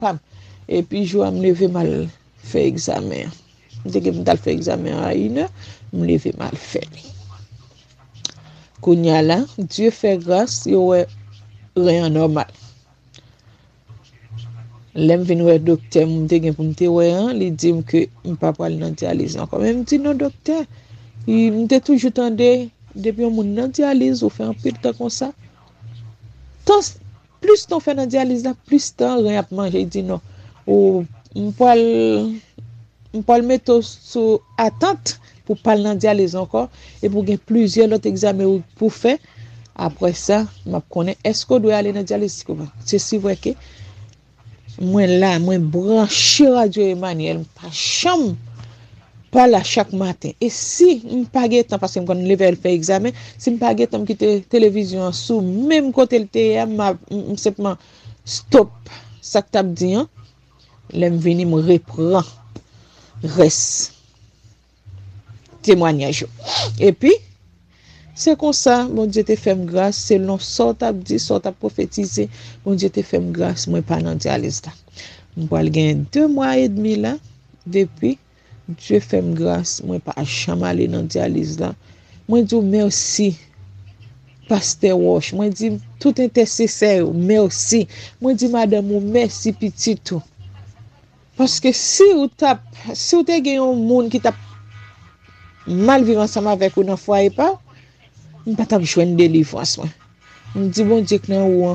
pam. Et puis je me lever mal fait examen. Dès que je fait examen à 1h, me lever mal fait. Kounya là, Dieu fait grâce, yo ouais rien normal. Lem vin wè docteur m'te gen pou m'te wè an, li di que m'pa pral nan dialyse encore. Mais m'di non docteur, m'te toujours tande depuis on moun nan dialyse ou fait un pile temps comme ça. Tant plus ton fait nan dialyse là, plus temps rien ap manger, il dit non. Ou m'pral mettre sous attente pour pas nan dialyse encore et pour gen plusieurs autres examens pour faire. Après ça, m'a connaît est-ce qu'on doit aller dans dialyse comment? C'est si vrai que moi là, moi branché Radio Emmanuel, pas chambre pas là chaque matin. Et si m'pa gen temps parce que quand lever faire examen, si m'pa gen temps quitter télévision sous même côté le TM, m'a simplement stop ça que t'as dit hein. L'aime venir me reprend reste témoignage. Et puis c'est comme ça, bon Dieu te fait grâce, selon ça t'a dit, ça t'a prophétisé, bon Dieu te fait grâce, moi pas dans dialyse là. M'pa gagner 2 mois et demi là depuis Dieu fait grâce, moi pas jamais aller dans dialyse là. Moi dis merci pasteur Wash, moi dis tout intercesseur merci. Moi dis madame merci petit tout. Parce que si ou te gagné un monde qui t'a mal vivre ensemble avec ou dans foyer pas, on pas t'a joindre délivrance moi. On dit bon Dieu que nan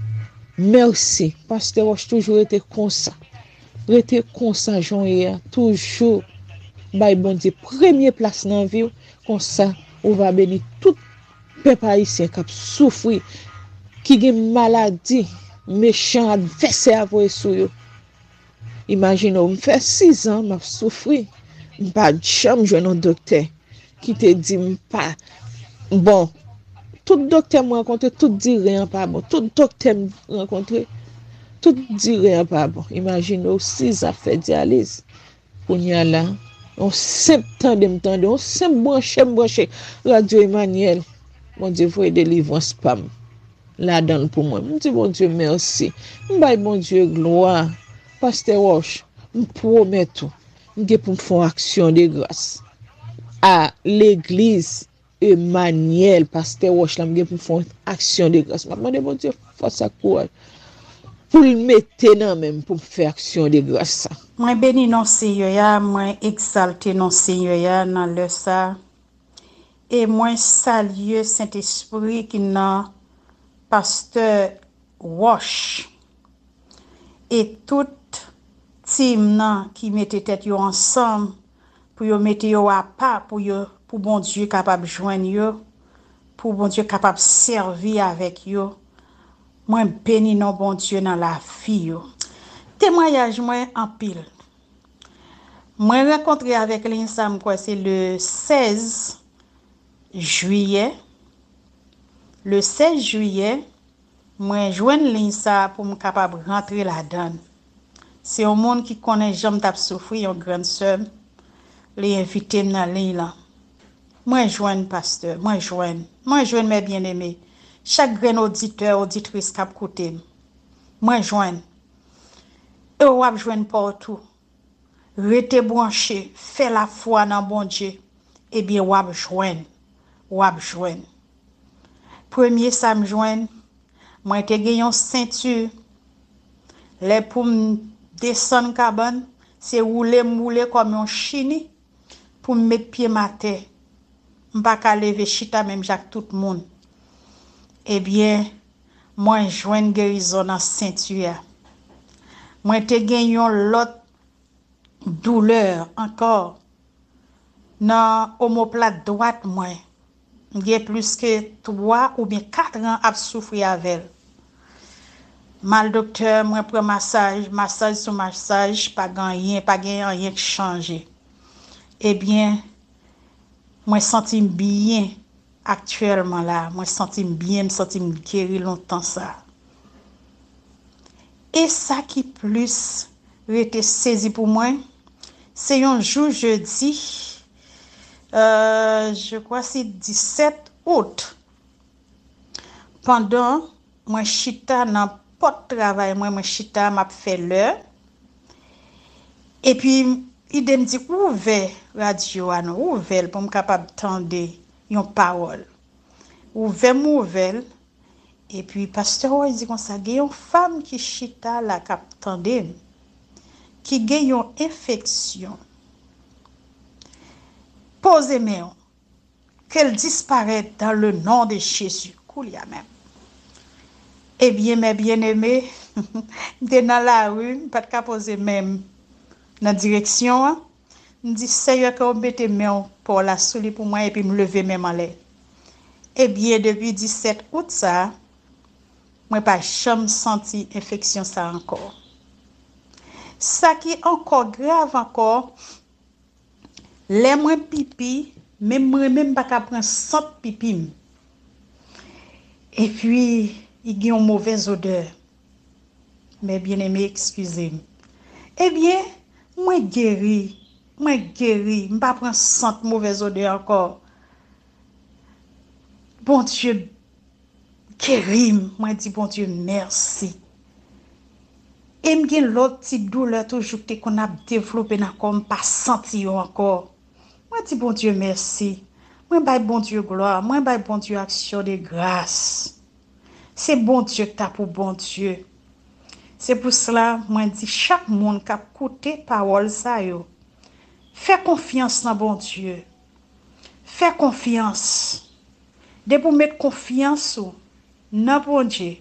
merci pasteur Wash toujours été comme ça. Rete comme ça Jean toujours bay bon Dieu première place dans vie comme ça on va bénir tout peuple haïtien qui souffre qui gen maladie méchant adversaire pour sou yo. Imagine on fait 6 ans m'a souffrir pas jamais joindre un docteur qui te dit pas bon tout docteur me rencontre tout dit rien pas bon tout docteur me rencontre tout dit rien pas bon. Imagine 6 ans fait dialyse pour y là on simple temps de m'tendre on simple branché Radio Emmanuel mon Dieu faut délivrance pam là dedans pour moi me dit bon Dieu merci m'bay bon Dieu gloire pasteur Wash me promet tout m'gè pour faire action de grâce à l'église Emmanuel pasteur Wash là m'gè pour faire action de grâce m'a demandé bon Dieu force à courage pour le mettre dans même pour faire action de grâce. Moi béni non Seigneur ya, moi exalté non Seigneur ya dans le ça. Et moi salue Saint-Esprit qui nan pasteur Wash et tout team nan qui mette tête yo ensemble pour yo mette yo à part pour bon Dieu capable joindre yo, pour bon Dieu capable servir avec yo. Moi béni non bon Dieu dans la vie yo. Témoignage moi en pile. Moi rencontré avec l'Insam quoi c'est le 16 juillet. Le 16 juillet, moi joindre l'Insa pour me capable rentrer là-dedans. C'est un monde qui connaît jamais t'a souffrir une grande sœur. Les inviter dans l'île là. Moi joindre pasteur, moi joindre mes bien-aimés. Chaque grand auditeur, auditrice qui a écouté. Moi joindre. Et ou ap joindre partout. Rete branché, fait la foi dans bon Dieu. Eh bien ou ap joindre. Premier ça me joindre. Moi te gagné une ceinture. Les pour descendre cabane, c'est rouler comme un chini pour mettre pied matin. M'pa ka lever chita même Jacques tout le monde. Eh bien, moi joindre guérison dans ceinture. Moi te gagné l'autre douleur encore dans omoplate droite moi. J'ai plus que 3 ou bien 4 ans à souffrir avec. Mal docteur, moi prend massage sur massage, pas gagné rien qui changer. Eh bien, moi senti bien actuellement là, moi senti bien, me senti guéri longtemps ça. Et ça qui plus était saisi pour moi, c'est un jour jeudi, je crois c'est 17 août. Pendant moi chita dans pot travail moi chita m'a fait l'heure. Et puis il me dit ouvert radio ouvert pour me capable tendre une parole. Ouvert et puis pasteur il dit comme ça, il y a une femme qui chita la cap tande qui gagne une infection. Posez-moi qu'elle disparaisse dans le nom de Jésus. Koulia même. Eh bien, mes bien-aimés, j'étais dans la rue, pas de poser même dans la direction. Je dis, Seigneur, que vous mettez main pour la souli pour moi et puis me lever même en l'air. Eh bien, depuis 17 août, ça, moi pas jamais senti infection ça encore. Ça qui est encore grave encore, les moins pipi, même pas qu'à prendre 100 pipi. Et puis, il y a une mauvaise odeur. Mais bien aimé, excusez-moi. Eh bien, moi guéri, je ne pas prendre 100 mauvaises odeurs encore. Bon Dieu, guéri, moi dis bon Dieu, merci. Et m'gen l'autre petite douleur toujours qu'on a développé n'a comme pas senti encore. Moi dis bon Dieu merci. Moi bay bon Dieu gloire, moi bay bon Dieu action de grâce. C'est bon Dieu que t'as pour bon Dieu. C'est pour cela moi dis chaque monde qui a écouté parole ça yo. Fais confiance dans bon Dieu. Fais confiance. De pour mettre confiance dans bon Dieu.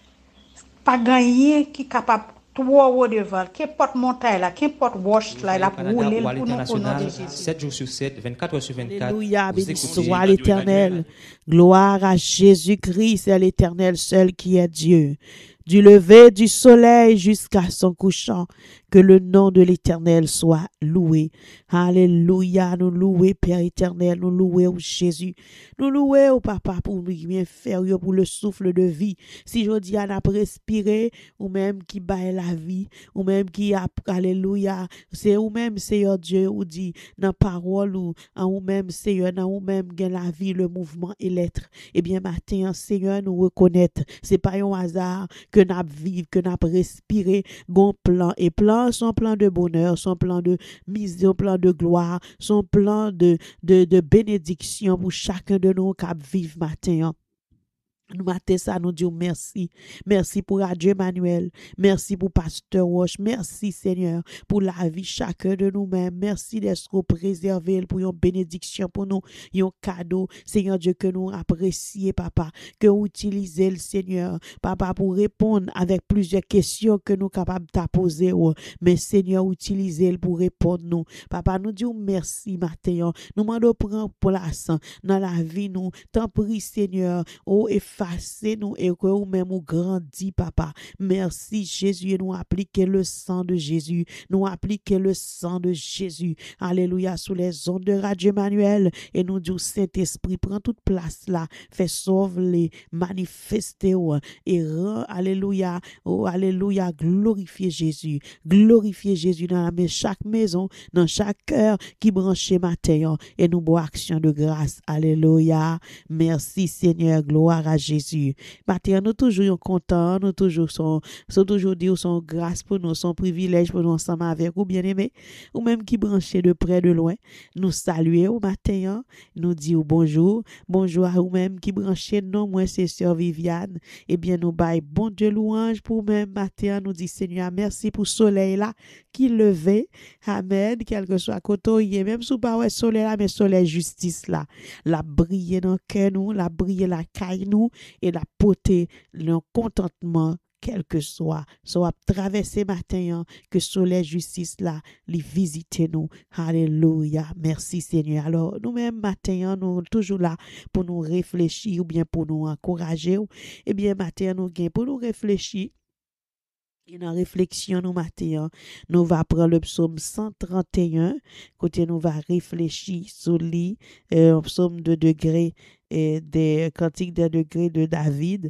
Pas gagner qui capable trois devant, qu'importe montagne là, qu'importe roche là, la pour rouler pour nous au nom de Jésus. 7 jours sur 7, 24 heures sur 24. Alléluia, béni soit l'Éternel. Gloire à Jésus-Christ, c'est l'Éternel seul qui est Dieu. Du lever du soleil jusqu'à son couchant, que le nom de l'Éternel soit loué. Alléluia, nous louer Père éternel, nous louer au Jésus, nous louer au Papa pour bien faire, pour le souffle de vie. Si je dis à n'a respirer, ou même qui baille la vie, ou même qui a, alléluia, c'est ou même Seigneur Dieu, ou dit dans parole, ou même Seigneur, ou même gain la vie, le mouvement et l'être. Eh bien, matin, Seigneur, nous reconnaître, c'est pas un hasard que n'a vivre, que n'a respirer, gon plan et plan, son plan de bonheur, son plan de mise, son plan de gloire, son plan de bénédiction pour chacun de nous qui vivent matin. Nous matin ça nous disons merci. Merci pour Radio Emmanuel. Merci pour Pasteur Roche. Merci Seigneur pour la vie chacun de nous-mêmes. Merci d'être préservé pour une bénédiction pour nous, un cadeau. Seigneur Dieu que nous apprécions papa, que nous utilisons le Seigneur papa pour répondre avec plusieurs questions que nous capables de poser. Mais Seigneur utilisez-le pour répondre nous. Papa nous disons merci matin. Nous demandons prendre place dans la vie nous. T'en prie Seigneur. Effacez-nous et que vous-même vous grandit, papa. Merci, Jésus, et nous appliquer le sang de Jésus. Nous appliquer le sang de Jésus. Alléluia, sous les ondes de Radio Emmanuel. Et nous disons, Saint-Esprit, prends toute place là. Fais sauver, manifester, et rend, alléluia, oh, alléluia, glorifier Jésus. Glorifier Jésus dans chaque maison, dans chaque cœur qui branche matin. Et nous bois action de grâce. Alléluia. Merci, Seigneur. Gloire à Jésus. Matin, nous toujours contents, nous toujours sont toujours dire son grâce pour nous, son privilège pour nous ensemble avec vous, bien-aimés, ou même qui branchés de près, de loin. Nous saluer au matin, nous dire bonjour à vous-même qui branchés, non, moi c'est Sœur Viviane. Eh bien, nous bail bon Dieu louange pour même matin, nous dit Seigneur, merci pour soleil là, qui levait, amen, quel que soit côté, même sous pas ouais soleil là, mais soleil justice là, la briller dans cœur nous, la briller la caille nous, et la porter le contentement quel que soit traverser matin que soleil justice là les visiter nous. Alléluia, merci Seigneur. Alors nous-mêmes matin nous toujours là pour nous réfléchir ou bien pour nous encourager. Et bien matin nous gain pour nous réfléchir. Et dans réflexion nous matin, nous va prendre le psaume 131, côté nous va réfléchir sur lui, psaume de degré et des cantiques de degré de David.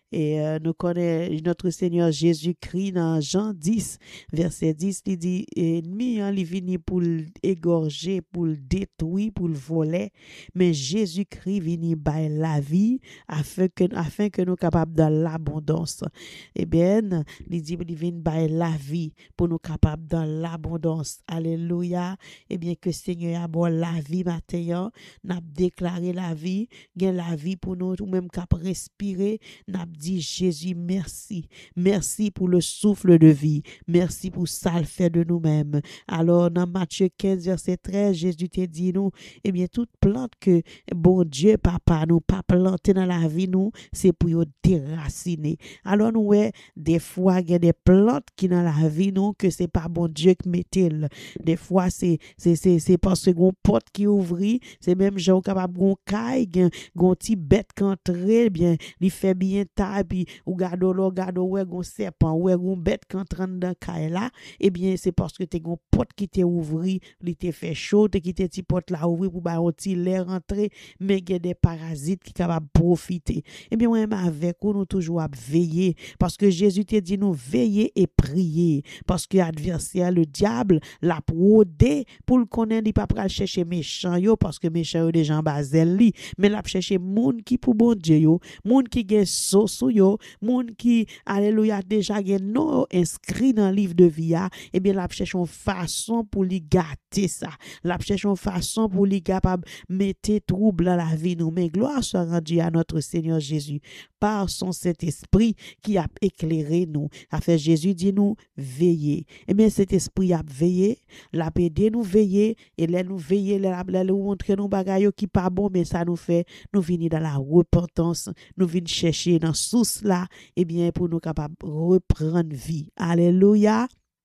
Et nous connaissons notre Seigneur Jésus-Christ dans Jean 10, verset 10, il dit, ennemi, il venu pour l'égorger, pour le détruire, pour le voler, mais Jésus-Christ venu by la vie afin que nous capables dans l'abondance. Eh bien, il dit, il vient by la vie pour nous capables dans l'abondance. Alléluia. Eh bien, que Seigneur a bon la vie matin, n'a déclaré la vie, gain la vie pour nous, ou même cap respirer, n'a dit Jésus merci. Merci pour le souffle de vie. Merci pour ça le fait de nous-mêmes. Alors, dans Matthieu 15, verset 13, Jésus te dit nous, eh bien, toute plante que bon Dieu, papa, nous pas planté dans la vie, nous, c'est pour nous déraciner. Alors, nous, ouais, des fois, il y a des plantes qui dans la vie, nous, que c'est pas bon Dieu qui mettait. Des fois, c'est parce que gon porte qui ouvrit, c'est même gens capable gon caille, gon petit bête qui entre, bien, il fait bien taille, puis ou garde ouais gon serpent, ouais gon bête qui entre dans caille là, eh bien, c'est parce que t'es gon porte qui t'est ouvri, il t'est fait chaud, t'es qui t'es petit porte là ouvri pour ba un petit l'air rentrer, mais il y a des parasites qui capable profiter. Eh bien, moi, avec nous toujours à veiller, parce que Jésus t'a dit nous veiller et prier, parce que l'adversaire, le diable, l'a prodé pour le connaître, il pas pral chercher méchant yo, parce que méchant yo des gens bazel li, mais l'a chercher moun qui pour bon Dieu yo, moun qui gen sous yo, moun qui alléluia déjà gen non inscrit dans le livre de vie, et bien l'a chercher une façon pour lui gâter ça, l'a chercher une façon pour lui capable mettre trouble dans la vie nous, mais gloire soit rendue à notre Seigneur Jésus par son Saint-Esprit qui a éclairé nous. A fait Jésus dit nous veiller. Et bien cet esprit a veillé, l'a aidé nous veiller, et là nous veiller, là nous montrer nous bagaille qui pas bon, mais ça nous fait nous venir dans la repentance, nous venir chercher dans source là, et bien pour nous capables reprendre vie. Alléluia.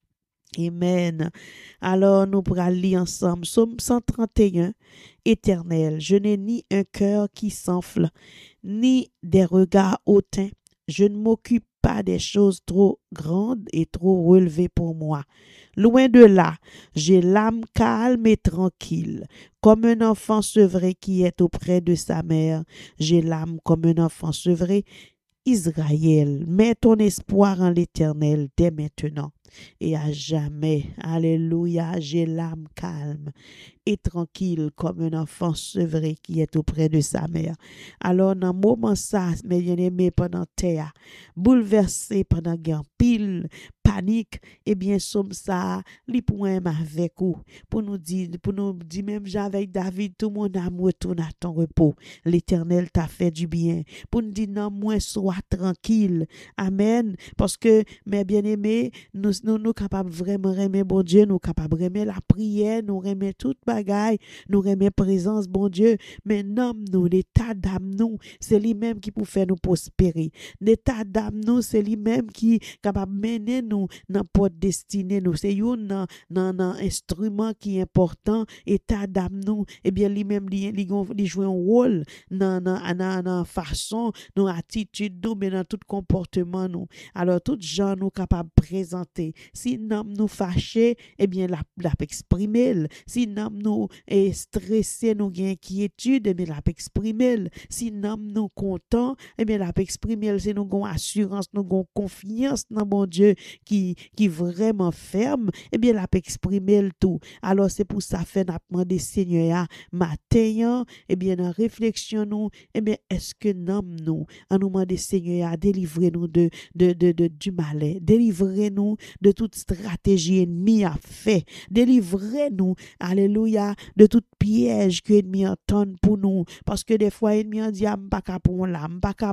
Amen. Alors, nous pourrons lire ensemble Psaume 131. Éternel, je n'ai ni un cœur qui s'enfle, ni des regards hautains. Je ne m'occupe pas des choses trop grandes et trop relevées pour moi. Loin de là, j'ai l'âme calme et tranquille, comme un enfant sevré qui est auprès de sa mère. J'ai l'âme comme un enfant sevré. Israël, mets ton espoir en l'Éternel dès maintenant et à jamais. Alléluia, j'ai l'âme calme et tranquille comme un enfant sevré qui est auprès de sa mère. Alors, dans le moment ça, mes bien-aimés, pendant terre, bouleversé pendant guerre, pile, panique, eh bien, somme ça, li poème avec vous, pour nous dire, même j'avec David, tout mon âme retourne à ton repos. L'Éternel t'a fait du bien. Pour nous dire, non, moi, sois tranquille. Amen. Parce que, mes bien-aimés, nous capables vraiment aimer bon Dieu, nous capables aimer la prière, nous aimer toute bagaille, nous aimer présence bon Dieu, mais non, nous, l'état d'âme nous, c'est lui-même qui peut faire nous prospérer. L'état d'âme nous, c'est lui-même qui capable mener nous dans notre destinée nous. C'est un instrument qui est important, état d'âme nous, et bien lui-même il joue un rôle dans façon, dans attitude nous, mais dans tout comportement nous. Alors tout gens nous capables présenter. Si nous fâchés, eh bien la exprimer. Si nous stressés, nous gain inquiétude, eh bien la exprimer. Si nous contents, eh bien la exprimer. Si nous avons assurance, nous avons confiance dans bon Dieu qui vraiment ferme, eh bien la exprimer le tout. Alors c'est pour ça fait n'a demandé Seigneur matin, eh bien dans réflexion nous, eh bien est-ce que nous en nous demander Seigneur délivrez-nous du malheur, délivrez-nous de toute stratégie ennemie a fait, délivrez-nous alléluia de toute piège que ennemi entend pour nous, parce que des fois ennemi en dit m'pa capon là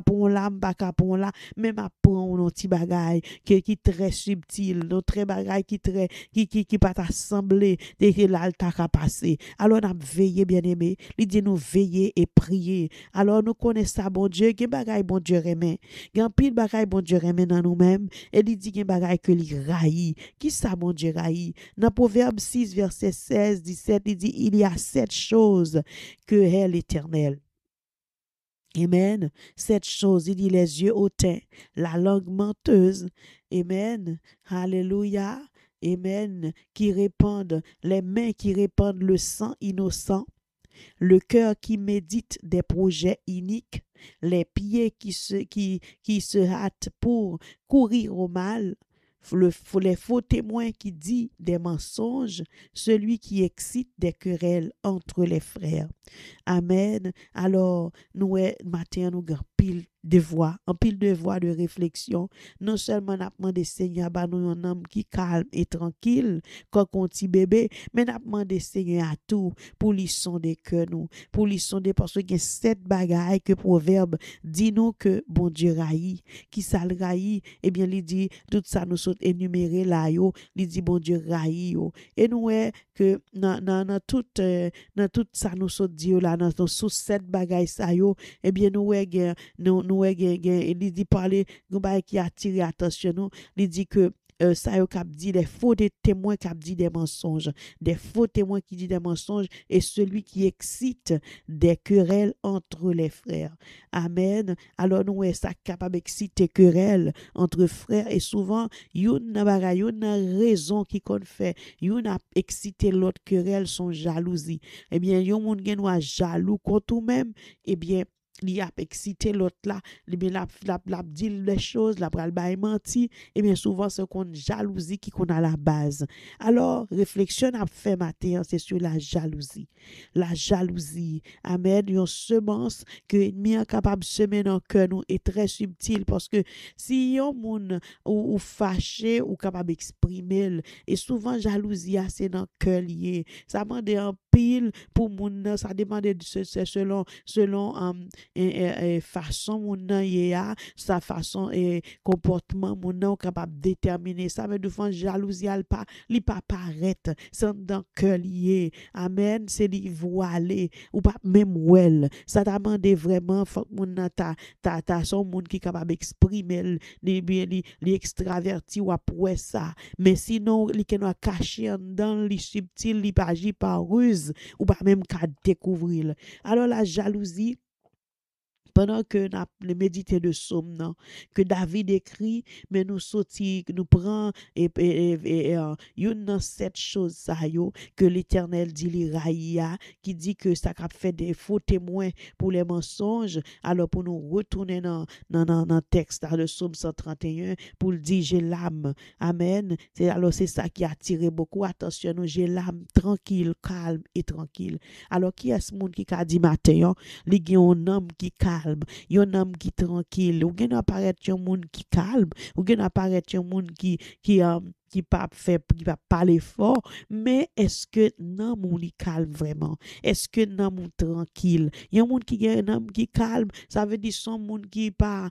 même apprendre un petit bagaille qui très subtil, notre bagaille qui pas assemblé dès que là t'a passé. Alors on a veillé bien-aimé, il dit nous veiller et prier. Alors nous connaissons ça bon Dieu, que bagaille bon Dieu remet. Gan pile bagaille bon Dieu remet dans nous-mêmes et il dit que bagaille que li raï. Qui ça bon Dieu raï? Dans Proverbe 6 verset 16 17 il dit il y a 7 choses que est l'Éternel. Amen. 7 choses, il dit les yeux hautains, la langue menteuse. Amen. Alléluia. Amen. Qui répandent, les mains qui répandent le sang innocent. le cœur qui médite des projets iniques, les pieds qui se hâtent pour courir au mal, les faux témoins qui disent des mensonges, celui qui excite des querelles entre les frères. Amen. Alors, nous, matin, nous avons pile de voix de réflexion. Non seulement nous demandé Seigneur, bah nous un homme qui calme et tranquille, quand on petit bébé, mais nous demandé Seigneur à tout, pour lui sonder que nous, pour lui sonder parce qu'il y a 7 bagailles que Proverbe dit nous que bon Dieu raillit, qui ça le raillit, eh bien, il dit, tout ça nous sont énumérés là, yo, il dit bon Dieu raillit, yo. Et nous, que dans tout ça nous sont dit là, dans sous 7 bagailles ça yo, eh bien, il dit parler qui a attiré attention nous, il dit que ça yo cap dit des faux témoins cap dit des mensonges, des faux témoins qui dit des mensonges et celui qui excite des querelles entre les frères. Amen. Alors nous ça capable exciter querelles entre frères et souvent une raison qui qu'on fait, une a excité l'autre querelle son jalousie. Eh bien yon moun gen wa jaloux contre ou même, eh bien il a excité l'autre là, la dit les choses, la pral bay menti, et bien souvent c'est qu'on jalousie qui qu'on a la base. Alors réflexion a fait matin, c'est sur la jalousie. La jalousie, amen, une semence que l'ennemi est capable de semer dans le cœur nous est très subtil parce que si yon moun ou fâché ou capable d'exprimer et souvent jalousie c'est dans le cœur lié. Ça demande un pile pour moun, ça demande selon façon moun nan ya, sa façon et comportement moun nan capable déterminer ça, mais devant jalousie li pas paraître, c'est dans cœur lié. Amen, c'est li voilé ou pas même well. Ça demande vraiment faut moun nan ta son moun qui capable exprimer li extraverti ou après ça, mais sinon li ken a caché dans li subtil, li pas agi par ruse ou pas même qu'à découvrir. Alors la jalousie pendant que nous méditons de somme que David écrit, mais nous sorti, nous prend et une dans cette chose ça yo que l'Éternel dit li raïa, qui dit que ça a fait des faux témoins pour les mensonges. Alors pour nous retourner dans texte de Somme 131 pour le dire j'ai l'âme. Amen. C'est ça qui a attiré beaucoup attention. J'ai l'âme tranquille, calme et tranquille. Alors qui est ce monde qui a dit matin, li gen un homme qui calme, yon homme qui tranquille, ou gen apparaître un monde qui calme, ou gen apparaître un monde qui pas parler fort, mais est-ce que non moun li calme vraiment? Est-ce que non moun tranquille? Yon moun qui gen un homme qui calme, ça veut dire son moun qui pas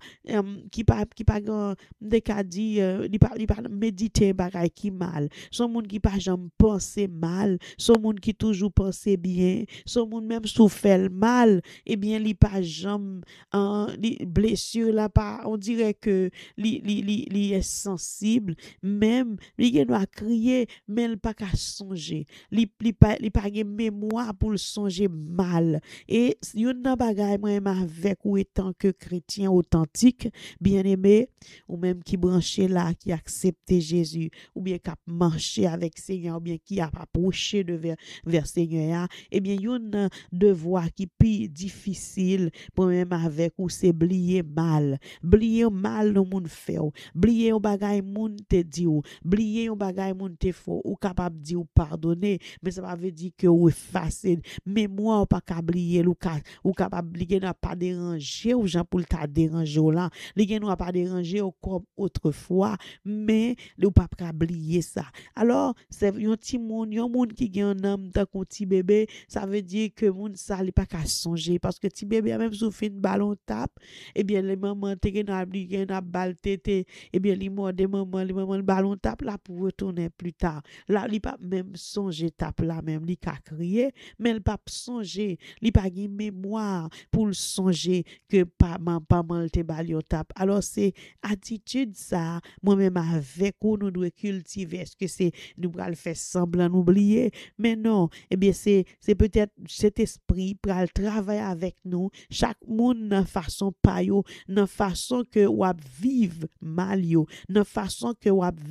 de ka di li pas méditer bagay qui mal. Son moun qui pas jamais penser mal, son moun qui toujours penser bien, son moun même souffert mal, eh bien li pas jamais blessure là pas, on dirait que li est sensible, même li gen doit crier mais il pas qu'à songer, li pas gen mémoire pour le songer mal. Et yon nan bagay moi avec ou étant que chrétien authentique bien-aimé ou même qui branché là qui accepte Jésus ou bien qui a marché avec Seigneur ou bien qui a approché de vers Seigneur, et bien yon devoir qui plus difficile pour même avec ou c'est blier mal no moun fait ou blier bagay moun te di ou blier bagay moun te faux ou capable di ou pardonner, mais ça veut dire que ou effacer mémoire pas blier ou capable li gen pas déranger ou Jean pour ta déranger là li gen pas déranger comme autrefois, mais ou pas blier ça. Alors c'est yon ti moun qui gen un homme tant qu'on ti bébé, ça veut dire que moun ça li pas qu'à songer parce que ti bébé même sou fin ballon tape, et bien les mamans te gen a bal tété, et bien li morde maman le ballon tape là pour retourner plus tard. Là li pas même songer tape là même li ka crier, mais il pas songer, li pas gen mémoire pour le songer que pas maman te ballon tape. Alors c'est attitude ça moi même avec ou nous doit cultiver. Est-ce que c'est nous pral faire semblant oublier? Mais non, eh bien c'est peut-être cet esprit pral travailler avec nous chaque monde dans façon pa yo, dans façon que ou vivre mal yo, dans façon que ou vivre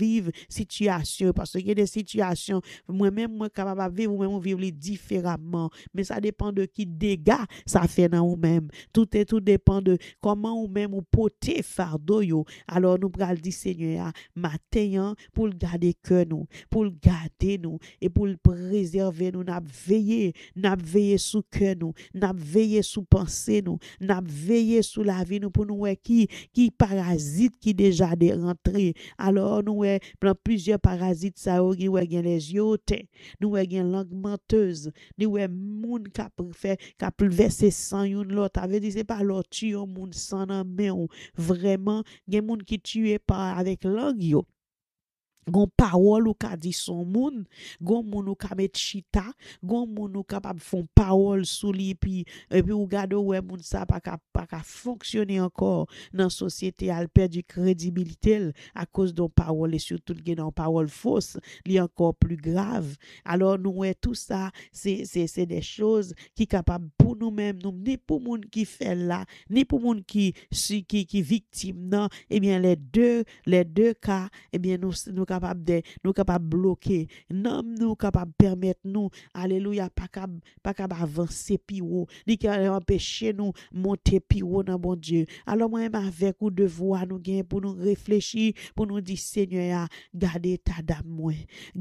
situations, parce qu'il y a des situations, moi-même, moi, capable de vivre, moi-même, on vivre différemment, mais ça dépend de qui dégâts ça fait dans nous-mêmes. Tout dépend de comment nous-mêmes ou porter fardeau yo. Alors, nous pral dire, Seigneur, matin, pour le garder que nous, pour le garder nous, et pour le préserver nous, n'a veillé sous que nous, n'a veillé sous pensée nous, n'a veillé sous la vie nous, pour nous, qui parasite qui déjà de rentrer. Alors, nous, plan plusieurs parasites, ça, nous, gen les yeux, nous, gen langue menteuse, nous, moun qui verser sang yon l'autre. Avait dit, c'est pas l'autre, tu yon moun sang nan men ou. Vraiment, gen moun qui tue pas avec langue yo. Gon parole ou ka di son moun, gon moun ou ka met chita, gon moun ou capable font parole sous li puis ou gade ouais moun ça pas ka fonctionner encore dans société al perdu crédibilité à cause de parole et surtout gen dans parole fausse, li encore plus grave. Alors nous tout ça c'est des choses qui capable pour nous-mêmes nous ni pour moun qui fait là, ni pour moun qui victime non, et bien les deux cas et bien nous capable bloquer non nous capable permettre nous alléluia pas capable avancer plus haut ni empêcher nous monter plus haut dans bon Dieu. Alors moi même avec ou devoir nous gain pour nous réfléchir pour nous dire Seigneur gardez ta dame moi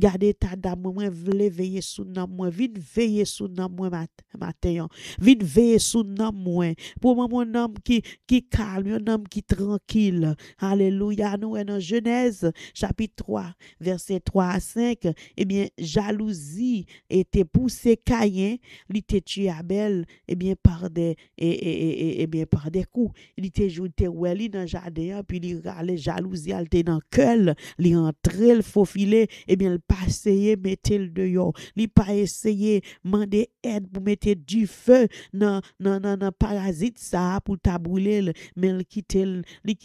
veiller sous nom moi vite veiller sous nom moi matin vite veiller sous nom moi pour mon homme qui calme un homme qui tranquille. Alléluia. Nous dans Genèse chapitre 3 verset 3 à 5, eh bien, jalousie était poussée Caïn, il était tué Abel, eh bien, par des coups. Il était joué dans le jardin, puis il râlait jalousie, il était dans le cœur, il entrait, il faufilait, eh bien, il pas essayé mettre le dehors, il pas essayé demander aide pour mettre du feu dans parasite ça pour tabouler, mais il quittait,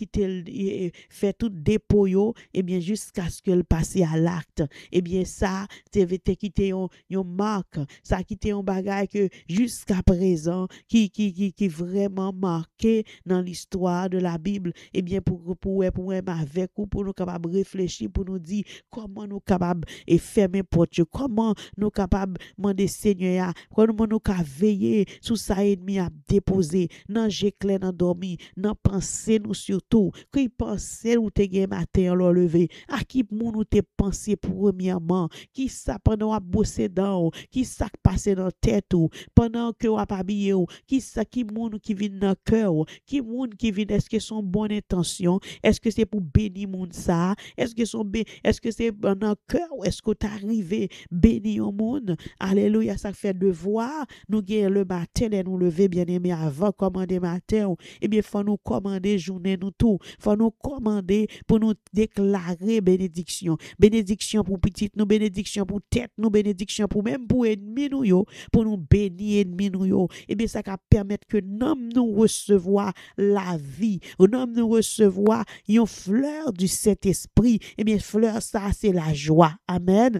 fait tout dépôt, eh bien, jusqu'à ce que passer à l'acte. Eh bien ça t'es quitté yon marque, ça quitté un bagage que jusqu'à présent qui vraiment marqué dans l'histoire de la Bible. Eh bien pour même avec ou pour nous capable réfléchir pour nous dire comment nous capable et fermer porte, comment nous capable demander Seigneur comment nous capable veiller sous ça ennemi à déposer dans j'éclair dans dormi dans penser nous surtout qui penser ou te gen matin leur lever à qui moun ou te pensé premièrement qui ça pendant à bosser dans qui ça passé dans tête ou pendant que ou pas habillé ou qui ça qui moun qui vient dans cœur qui moun qui vient est-ce que son bonne intention est-ce que c'est pour bénir moun ça est-ce que c'est dans cœur ou est-ce que t'arrivé bénir moun. Alléluia. Ça fait devoir nous gagner le matin et nous lever bien aimé avant commander matin et bien faut nous commander journée nous tout faut nous commander pour nous déclarer bénédiction pour petite nous, bénédiction pour tête nous, bénédiction pour même pour ennemi nous yo, pour nous bénir ennemi nous yo. Et bien ça va permettre que nous recevoir la vie, nous recevoir une fleur du Saint-Esprit. Et bien fleur ça c'est la joie. Amen.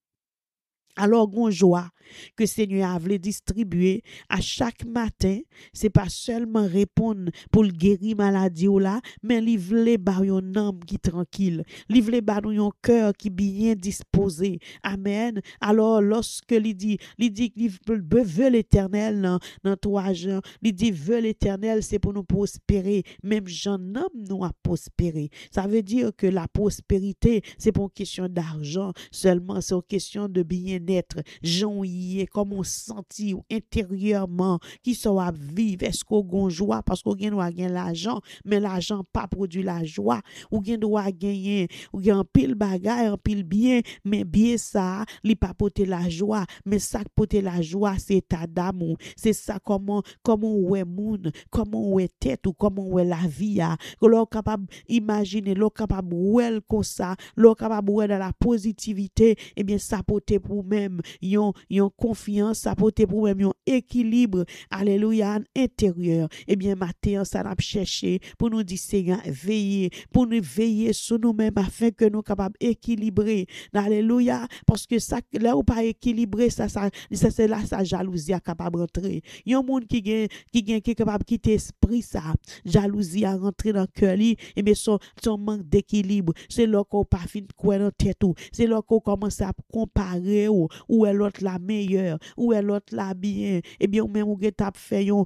Alors, gon joie que Seigneur a voulu distribuer à chaque matin, c'est pas seulement répondre pour le guérir maladie ou là, mais il voulait ba yon âme qui tranquille, il voulait ba yon cœur qui bien disposé. Amen. Alors, lorsque il dit qu'il veut l'Éternel dans 3 Jean, il dit veut l'Éternel, c'est pour nous prospérer, même j'en homme nous a prospérer. Ça veut dire que la prospérité, c'est pas une question d'argent seulement, c'est une question de bien-être. Jean y est comme on sentit intérieurement qui soit vivre. Est-ce qu'on gon joie parce qu'on gagne l'argent, mais l'argent pas produit la joie. Ou gagne doit gagner, ou gagne pile bagaille, pile bien, mais bien ça, li pas porter la joie, mais ça porter la joie c'est ta d'amour. C'est ça comment ouais moun, comment ouais tête ou comment ouais la vie a. L'on capable imaginer, l'on capable ouais comme ça, l'on capable ouais dans la positivité, et bien ça porter pour même yon une confiance, ça porte pour même un équilibre, alléluia, intérieur. Eh bien, matin, ça n'a cherché pour nous dire, Seigneur, veiller, pour nous veiller sur nous-mêmes afin que nous capables d'équilibrer, alléluia, parce que ça, là où pas équilibré, ça c'est là, sa jalousie est capable de rentrer. Il y a un monde qui est capable de quitter esprit, ça, jalousie a rentré dans le cœur, et bien, son manque d'équilibre, c'est là qu'on pas fin quoi dans tête ou, c'est là qu'on commence à comparer où est l'autre la meilleure, où est l'autre la bien, et bien, ou même ou t'a fait yon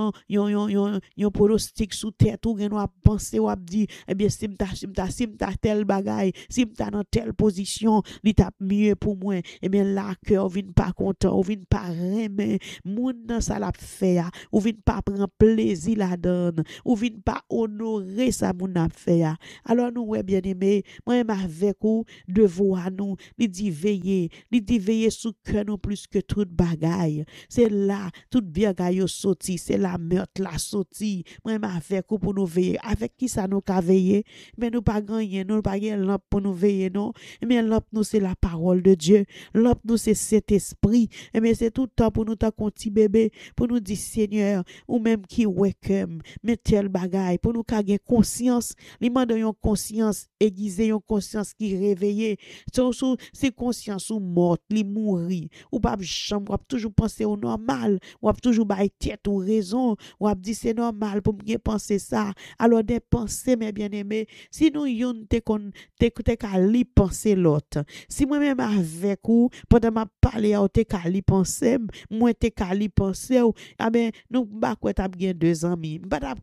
pronostic sous tête ou gen ou penser ou dit, eh bien, si m'ta tel bagay, si m'ta dans telle position, li t'a mieux pour moi, eh bien, là, cœur vin pas content, ou vin pas remen, moun nan ça l'a fait, ou vin pas prendre plaisir la donne, ou vin pas honorer ça moun a fait. Alors, nous, ouais, bien aimé, moi, avec vous, devoir nous, li dit veiller sous cœur nous plus que toute bagaille. C'est là, toute bagaille yo sorti, c'est la meurtre la sorti. Moi, avec vous pour nous veiller. Avec qui ça nous ka veiller? Mais nous pas gagner, nous pas gagner lampe pour nous veiller, non? Mais lampe nous, c'est la parole de Dieu. Lampe nous, c'est cet esprit. Mais c'est tout le temps pour nous ta petit bébé, pour nous dire, Seigneur, ou même qui welcome, mais tel bagaille, pour nous ka gen conscience, li mande yon conscience aiguisée, yon conscience qui réveillée. C'est conscience ou morte, li mouri, ou pas chambre, ou toujours penser au normal, ou toujours bailler tête ou raison, ou dit c'est normal pour me penser ça. Alors des pensées, mes bien-aimés, si nous yon te ka li penser l'autre, si moi-même avec ou, pendant ma parler ou te ka li penser, moi te ka li penser ou, ah ben, nous ba quoi t'a bien 2 amis, m'pa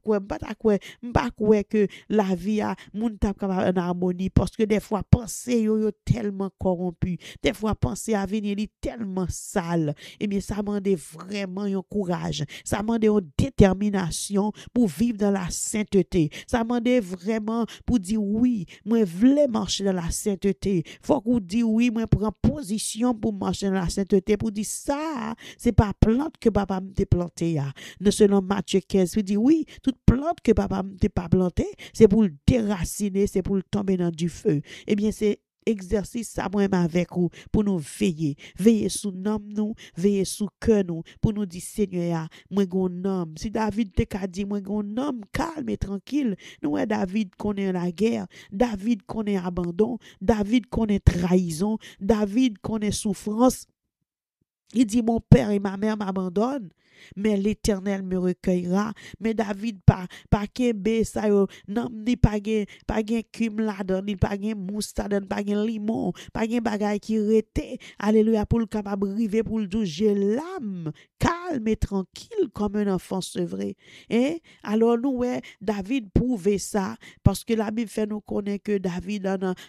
quoi que la vie a moun t'a capable en harmonie, parce que des fois penser yo tellement corrompu, des fois penser à venir li tellement sale. Eh bien ça demande vraiment un courage, ça demande une détermination pour vivre dans la sainteté, ça demande vraiment pour dire oui, moi voulais marcher dans la sainteté, faut qu'on dise oui, moi prends position pour marcher dans la sainteté, pour dire ça c'est pas plante que papa m'a planté ya. Selon Matthieu 15, il dit oui, toute plante que papa m'a pas planté, c'est pour le déraciner, c'est pour le tomber dans du feu. Eh bien c'est exercice ça moi avec vous pour nous veiller sous nom nous, veiller sous cœur nous, pour nous dire Seigneur, moi gon homme. Si David te ka dit moi gon homme calme et tranquille, nous David connaît la guerre, David connaît abandon, David connaît trahison, David connaît souffrance. Il dit mon père et ma mère m'abandonnent, mais l'Éternel me recueillera. Mais David pas kembe ça yo, non ni pas gen cum là-dedans, ni pas gen mousse, pas gen limon, pas gen bagay qui rete. Alléluia, pour le capable river pour le dire j'ai l'âme calme et tranquille comme un enfant sevré. Alors nous ouais, David prouve ça parce que la Bible fait nous connaître que David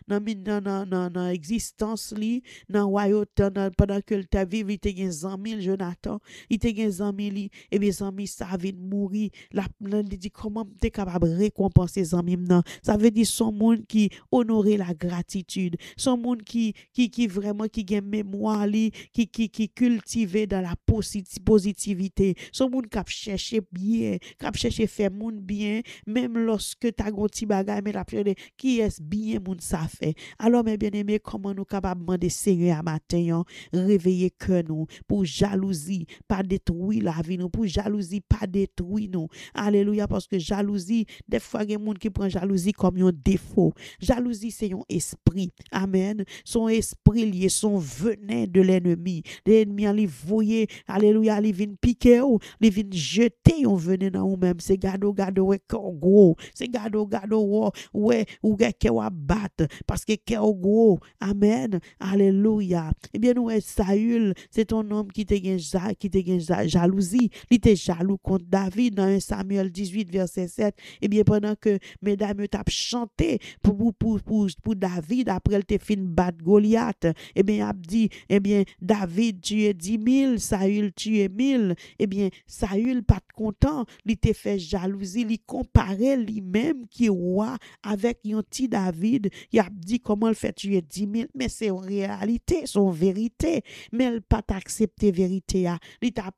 dans existence li, dans royauté pendant que il vivre, il te gen 100 000 Jonathan, il te gen 100 000 et mes amis ça vient mourir. La dit comment t'es capable récompenser ses amis non, ça veut dire son monde qui honorer la gratitude, son monde qui vraiment qui gagne mémoire qui cultiver dans la positivité, son monde qui chercher bien, qui chercher faire monde bien même lorsque t'as un petit bagage mais la qui est bien monde ça fait. Alors mes bien-aimés, comment nous capable demander Seigneur à matin réveiller que nous pour jalousie pas détruire la vie nous, pour jalousie pas détruire nous. Alléluia, parce que jalousie des fois il y a des gens qui prennent jalousie comme un défaut. Jalousie c'est un esprit. Amen. Son esprit lié, son venin de l'ennemi. L'ennemi il voyait, alléluia, il vient piquer ou il vient jeter un venin dans nous-mêmes. C'est gado ouais gros. C'est gado ouais ou que wa battre parce que gros. Amen. Alléluia. Eh bien nous Saül, c'est ton homme qui te gagne jalousie. Il était jaloux contre David dans 1 Samuel 18 verset 7. Eh bien pendant que mesdames t'a chanté pour David après elle te fin battre Goliath, eh bien a dit eh bien David tué 10 000, Saül tué 1000. Eh bien Saül pas content, il te fait jalousie, il comparait lui-même qui roi avec un petit David. Il a dit comment il fait tuer 10 000, mais c'est en réalité, son vérité, mais elle pas accepté vérité. Il t'a préféré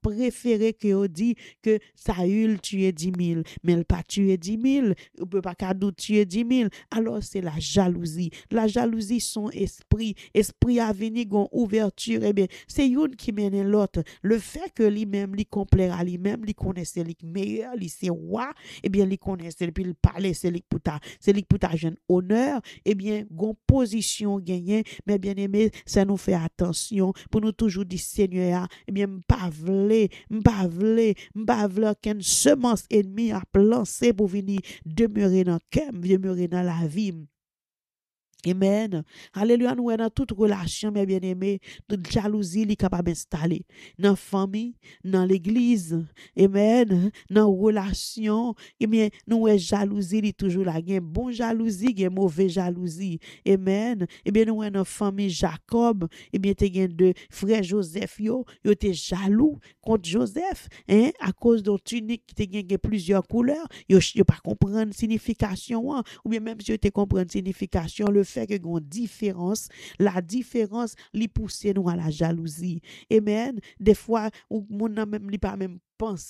préféré que on dit que Saül tué 10 000, mais il pas tué 10 000, on peut pas qu'à tuer 10 000. Alors c'est la jalousie. La jalousie, son esprit à venir, gon ouverture, eh bien, c'est une qui mène l'autre. Le fait que lui-même, lui complaire à lui-même, lui connaissait lui meilleur, lui c'est roi, eh bien, lui connaissait, puis il parlait, c'est lui pour ta jeune honneur, eh bien, gon position gagnée, mais bien aimé, ça nous fait attention pour nous toujours dire, Seigneur, eh bien, m'pa vle qu'une semence ennemie a lancé pour venir demeurer dans le cœur, demeurer dans la vie. Amen. Alléluia, nous dans toute relation, mes bien-aimés, toute jalousie est capable d'installer dans la famille, dans l'église. Amen. Dans relation, eh bien, nous jalousie est toujours là. Il y a bon jalousie, il y a mauvais jalousie. Amen. Eh bien, nous dans la famille Jacob, eh bien, tu as deux frères Joseph, yo étaient jaloux contre Joseph, hein, à cause d'une tunique qui te plusieurs couleurs. Yo pas comprendre signification, hein, ou bien même si tu comprendre signification, le fait que une différence, la différence li pousse nous à la jalousie. Amen. Des fois mon n'a même li pas même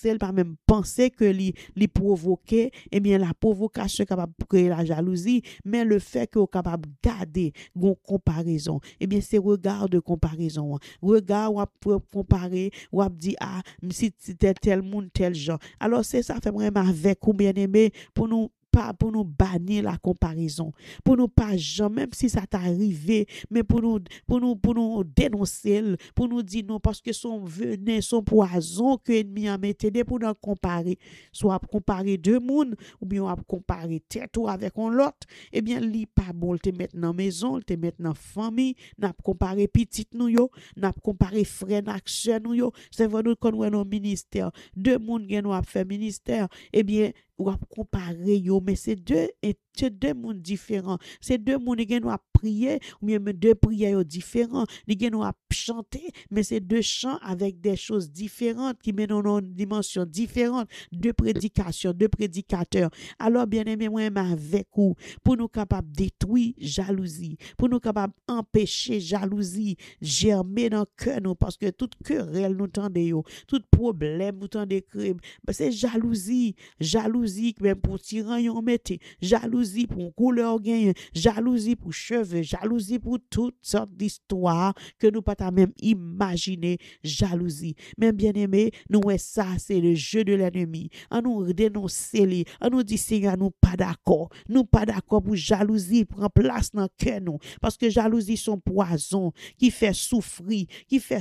penser que li provoquer, eh bien la provocation capable de créer la jalousie, mais le fait que capable garder une comparaison, eh bien c'est regard de comparaison. Regard ou comparer ou dit ah si c'était tel monde tel genre. Alors c'est ça fait vraiment avec ou bien aimé pour nous bannir la comparaison, pour nous pas jamais, même si ça t'arrive, mais pour nous dénoncer, pour nous dire non, parce que son venin, son poison que l'ennemi a mis pour nous comparer, soit comparer deux mondes, ou bien on comparer tête ou avec l'autre, eh bien, li pas bon, te mettre dans maison, te mettre dans famille, n'a comparer petite nous yo, n'a comparer frère nak sœur nous yo, c'est vrai nous qu'on nos ministère, deux mondes qui nous a fait ministère, eh bien, ou à comparer yo, mais c'est deux mondes différents, c'est deux mondes qui nous a prier ou bien deux prières différentes, qui nous a chanter, mais c'est deux chants avec des choses différentes qui mènent dans une dimension différente, deux prédications, deux prédicateurs. Alors bien aimé moi avec vous pour nous capables détruire jalousie, pour nous capables empêcher jalousie germer dans cœur nous, parce que toute querelle nous tendez yo, tout problème nous tendez c'est jalousie même pour tirer on mette, jalousie pour couleur gain, jalousie pour cheveux, jalousie pour toutes sortes d'histoires que nous pas même imaginer, jalousie. Mais bien aimé, nous ça c'est le jeu de l'ennemi. On nous dénoncer les, on nous dit Seigneur nous pas d'accord pour jalousie prend place dans cœur nous, parce que jalousie son poison qui fait souffrir, qui fait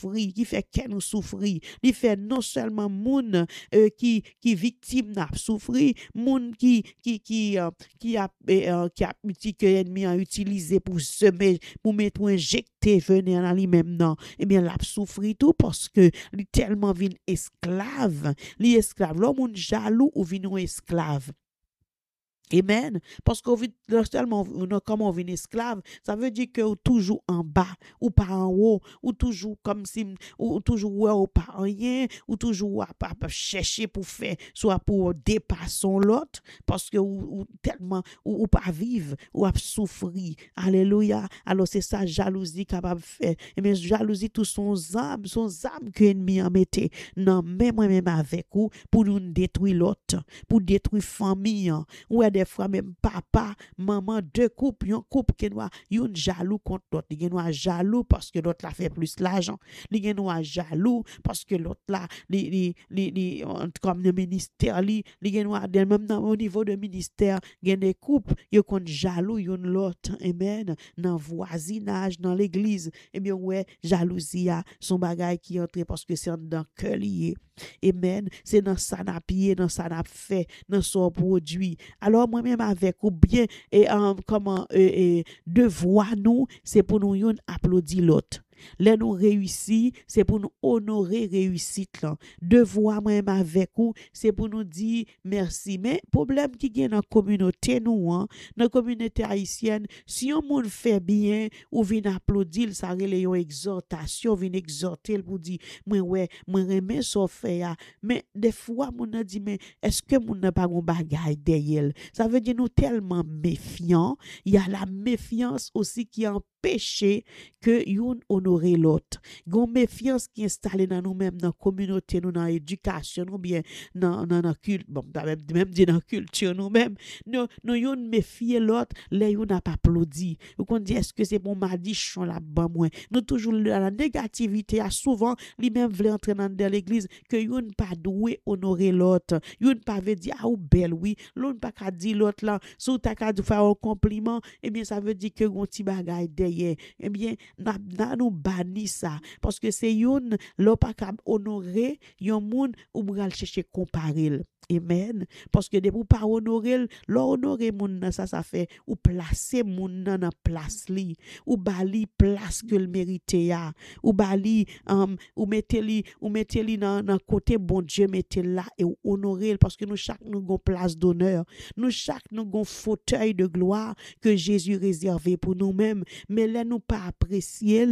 que nous souffrir, il fait non seulement moun qui victime n'a souffrir, moun qui a que l'ennemi a utilisé pour semer, pour mettre injecter venir dans lui-même non, eh bien l'a souffrir tout parce que il tellement vin esclave, l'homme jaloux ou vin esclave. Amen. Parce que seulement comme on vient esclave, ça veut dire que toujours en bas ou pas en haut, ou toujours comme si ou toujours ou pas en rien, ou toujours à chercher pour faire soit pour dépasser l'autre parce que ou tellement ou pas vivre ou à souffrir. Alléluia. Alors c'est ça jalousie capable faire. Et mais jalousie tout son âme que l'ennemi a metté. Non, même avec vous pour nous détruire l'autre, pour détruire famille. Ou des fois même papa, maman, deux couples, un couple qui noa yon jaloux contre l'autre, il noa jaloux parce que l'autre la fait plus l'argent, il noa jaloux parce que l'autre là comme le ministère il noa même au niveau de ministère, il y a des couples yo kon jaloux yon l'autre. Amen. Dans voisinage, dans l'église, eh bien ouais, jalousie a son bagage qui entre parce que c'est dans cœur lié. Amen. C'est dans ça n'a pied, dans ça n'a fait, dans son produit. Alors moi-même avec ou bien devoir nous, c'est pour nous yon applaudir l'autre. Là nous réussi, c'est pour nous honorer réussite là. Devoir même avec vous, c'est pour nous dire merci. Mais problème qui gagne dans la communauté nous, dans la communauté haïtienne, si on monde fait bien ou vient applaudir, ça relève une exhortation, vient exhorter pour dire moi remet ça fait. Mais des fois mon a dit mais est-ce que mon n'a pas un bagage derrière? Ça veut dire nous tellement méfiants, il y a la méfiance aussi qui empêche que yon honorer l'autre. Gon méfiance qui est installée dans nous-mêmes, dans la communauté, nous, dans l'éducation, ou bien dans la culture, bon, même dit dans la culture nous-mêmes, nous yon méfier l'autre, là yon n'a pas applaudi. Ou qu'on dit, est-ce que c'est bon madichon là-bas, moi? Nous toujours dans la négativité, souvent, lui-même voulait entrer dans l'église, que yon pas doué honorer l'autre. Yon pas veut dire, ah, ou belle, oui. L'on pas qu'à dire l'autre là, sous ta qu'à faire un compliment, eh bien, ça veut dire que yon ti bagay derrière. Eh bien, nous banni ça. Parce que c'est yon, l'on pas qu'à honorer, yon moun, ou bral chercher comparer. Amen. Parce que de pour pas honorer, l'honorer moun nan ça fait ou placer moun nan en place li, ou bali place que le mérite ya, ou bali ou mettez li dans côté bon Dieu mettez là et ou honorer parce que nous chaque nous gon place d'honneur, nous chaque nous gon fauteuil de gloire que Jésus réservé pour nous-mêmes, mais là nous pas apprécier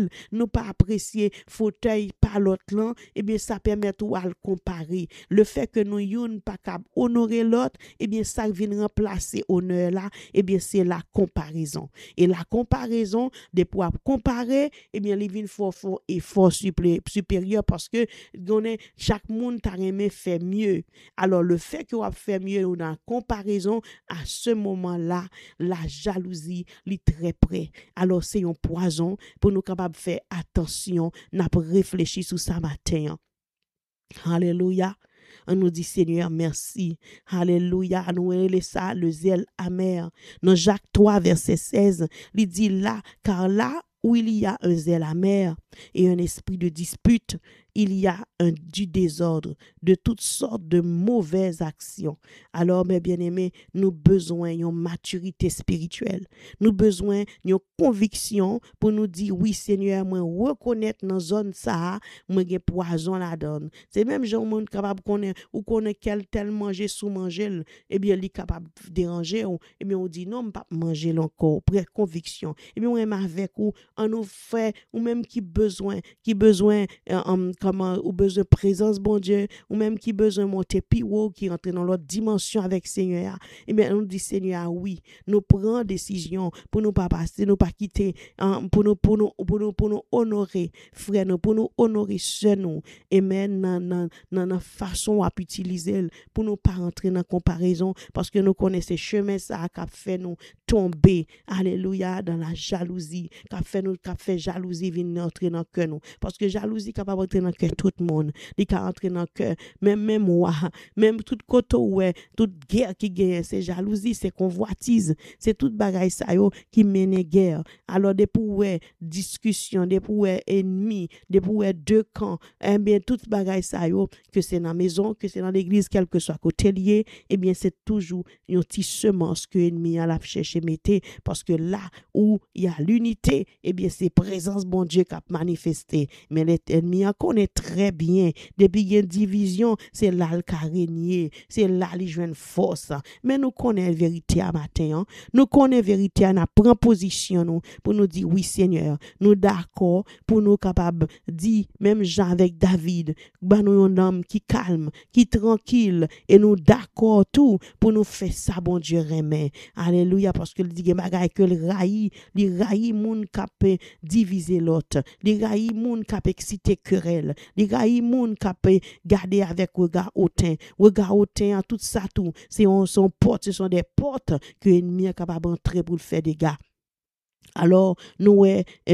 fauteuil par l'autre là, et bien ça permet ou à le comparer. Le fait que nous yon pas honorer l'autre, eh bien ça vient remplacer honneur là, eh bien c'est la comparaison. Et la comparaison, de pouvoir comparer, eh bien il vient fort effort supérieur parce que chaque monde t'a aimé faire mieux. Alors le fait que on fait mieux dans la comparaison, à ce moment-là, la jalousie est très près. Alors c'est un poison pour nous capables de faire attention, n'a pas réfléchi sur ça matin. Alléluia. On nous dit Seigneur merci. Alléluia. Nous laisse ça le zèle amer. Dans Jacques 3 verset 16, il dit là car là où il y a un zèle amer et un esprit de dispute, il y a du désordre, de toutes sortes de mauvaises actions. Alors, mes bien-aimés, nous besoin d'une maturité spirituelle. Nous besoin d'une conviction pour nous dire, oui, Seigneur, moi, reconnaître dans zone ça, moi, j'ai poison là-dedans. C'est même gens monde capable ou connaît quel tel manger sous manger, eh bien, il est capable de déranger, eh bien, on dit, non, pas manger encore, près conviction. Eh bien, on est avec ou, on nous fait, ou même qui besoin, comment ou besoin présence bon Dieu ou même qui besoin monter plus haut qui rentre dans l'autre dimension avec Seigneur et bien on dit Seigneur oui nous prenons décision pour nous pas passer nous pas quitter pour nous honorer frère nous pour nous honorer sœur nous et même dans façon à utiliser pour nous pas rentrer dans comparaison parce que nous connaissons chemin ça qui fait nous tomber alléluia dans la jalousie qui fait jalousie venir entrer dans cœur nous parce que jalousie capable entrer dans cœur tout le monde il peut entrer dans cœur même moi même tout côté ouais toute guerre qui gagne c'est jalousie c'est convoitise c'est toute bagaille ça yo qui mène guerre alors des pour discussion des pour ennemis des pour deux camps eh bien toute bagaille ça yo que c'est dans la maison que c'est dans l'église quel que soit côté lié eh bien c'est toujours une petite semence que ennemi a la chercher mettre parce que là où il y a l'unité eh bien c'est présence bon Dieu qui a manifesté mais l'ennemi connaît très bien depuis il y a une division c'est là le régner c'est là les joindre force mais nous connaissons la vérité à matin nous connaissons la vérité on prend position nous pour nous dire oui Seigneur nous d'accord pour nous capable dire même Jean avec David bah nous un homme qui calme qui tranquille et nous d'accord tout pour nous faire ça bon Dieu remet alléluia parce que il dit bagaille que le raï moun capé diviser l'autre les raï moun capé exciter querelle les raï moun capé garder avec regard hautain à tout ça tout c'est son porte ce sont des portes que l'ennemi est capable d'entrer pour faire des dégâts. Alors nous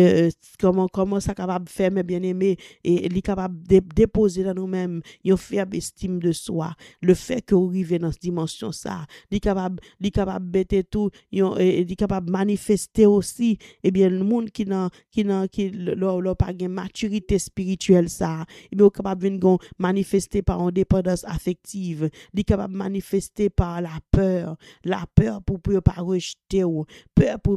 comment ça capable faire mes bien-aimés et il est capable de déposer dans nous-mêmes une faible estime de soi le fait que arriver dans cette dimension ça il est capable bêter tout il est capable manifester aussi et bien le monde qui leur pas de maturité spirituelle ça il est capable venir manifester par une dépendance affective il est capable manifester par la peur pour pas rejeter ou peur pour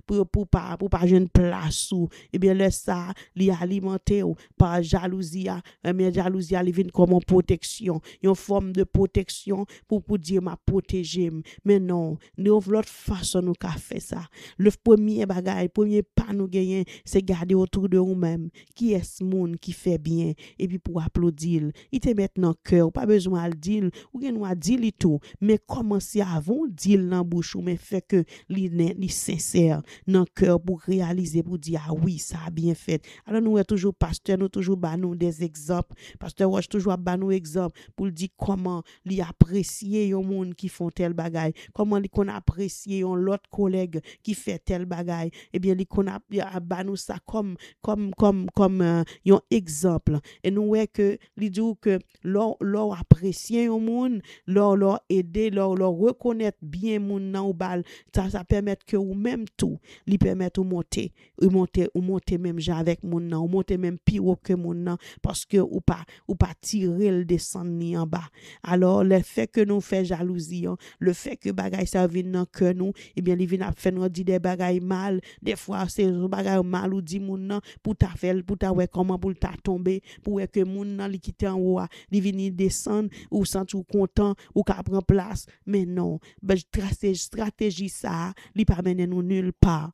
pas jeune place ou et bien laisse ça li alimenter par jalousie mais jalousie elle vient comme une protection une forme de protection pour dire m'a protéger mais non nous l'autre façon nous qu'a fait ça le premier pas nous gagner c'est garder autour de nous-mêmes qui est ce monde qui fait bien et puis pour applaudir il te met dans cœur pas besoin de dire ou bien nous dire tout mais commencer avant dire dans bouche mais fait que li sincère dans cœur cœur pour réaliser, pour dire, ah oui, ça a bien fait. Alors, nous, toujours pasteur, nous toujours bah, nous des exemples. Pasteur Roche toujours bah, nous exemples pour dire comment li apprécier yon monde qui font tel bagay, comment li qu'on apprécier yon l'autre collègue qui fait tel bagay. Eh bien, li qu'on a bah, nous ça comme yon exemple. Et nous ouais que li dit que leur apprécier yon monde, leur aider, leur reconnaître bien moun nan ou bal, ça permet que ou même tout, li permet ou monter même gens avec moun nan, ou monter même pire que moun nan parce que ou pas tirer le descendre ni en bas. Alors le fait que nous fait jalousie, le fait que bagay ça vient dans cœur nous, eh bien li vient faire nous dire des bagay mal, des fois c'est bagay mal ou dit moun nan pour ta faire pour ta ouais comment pour ta tomber pour que moun nan li quitter en haut, li vient descendre ou senti ou content ou ka prend place, mais non, ben stratégie ça li pas mener nous nulle part.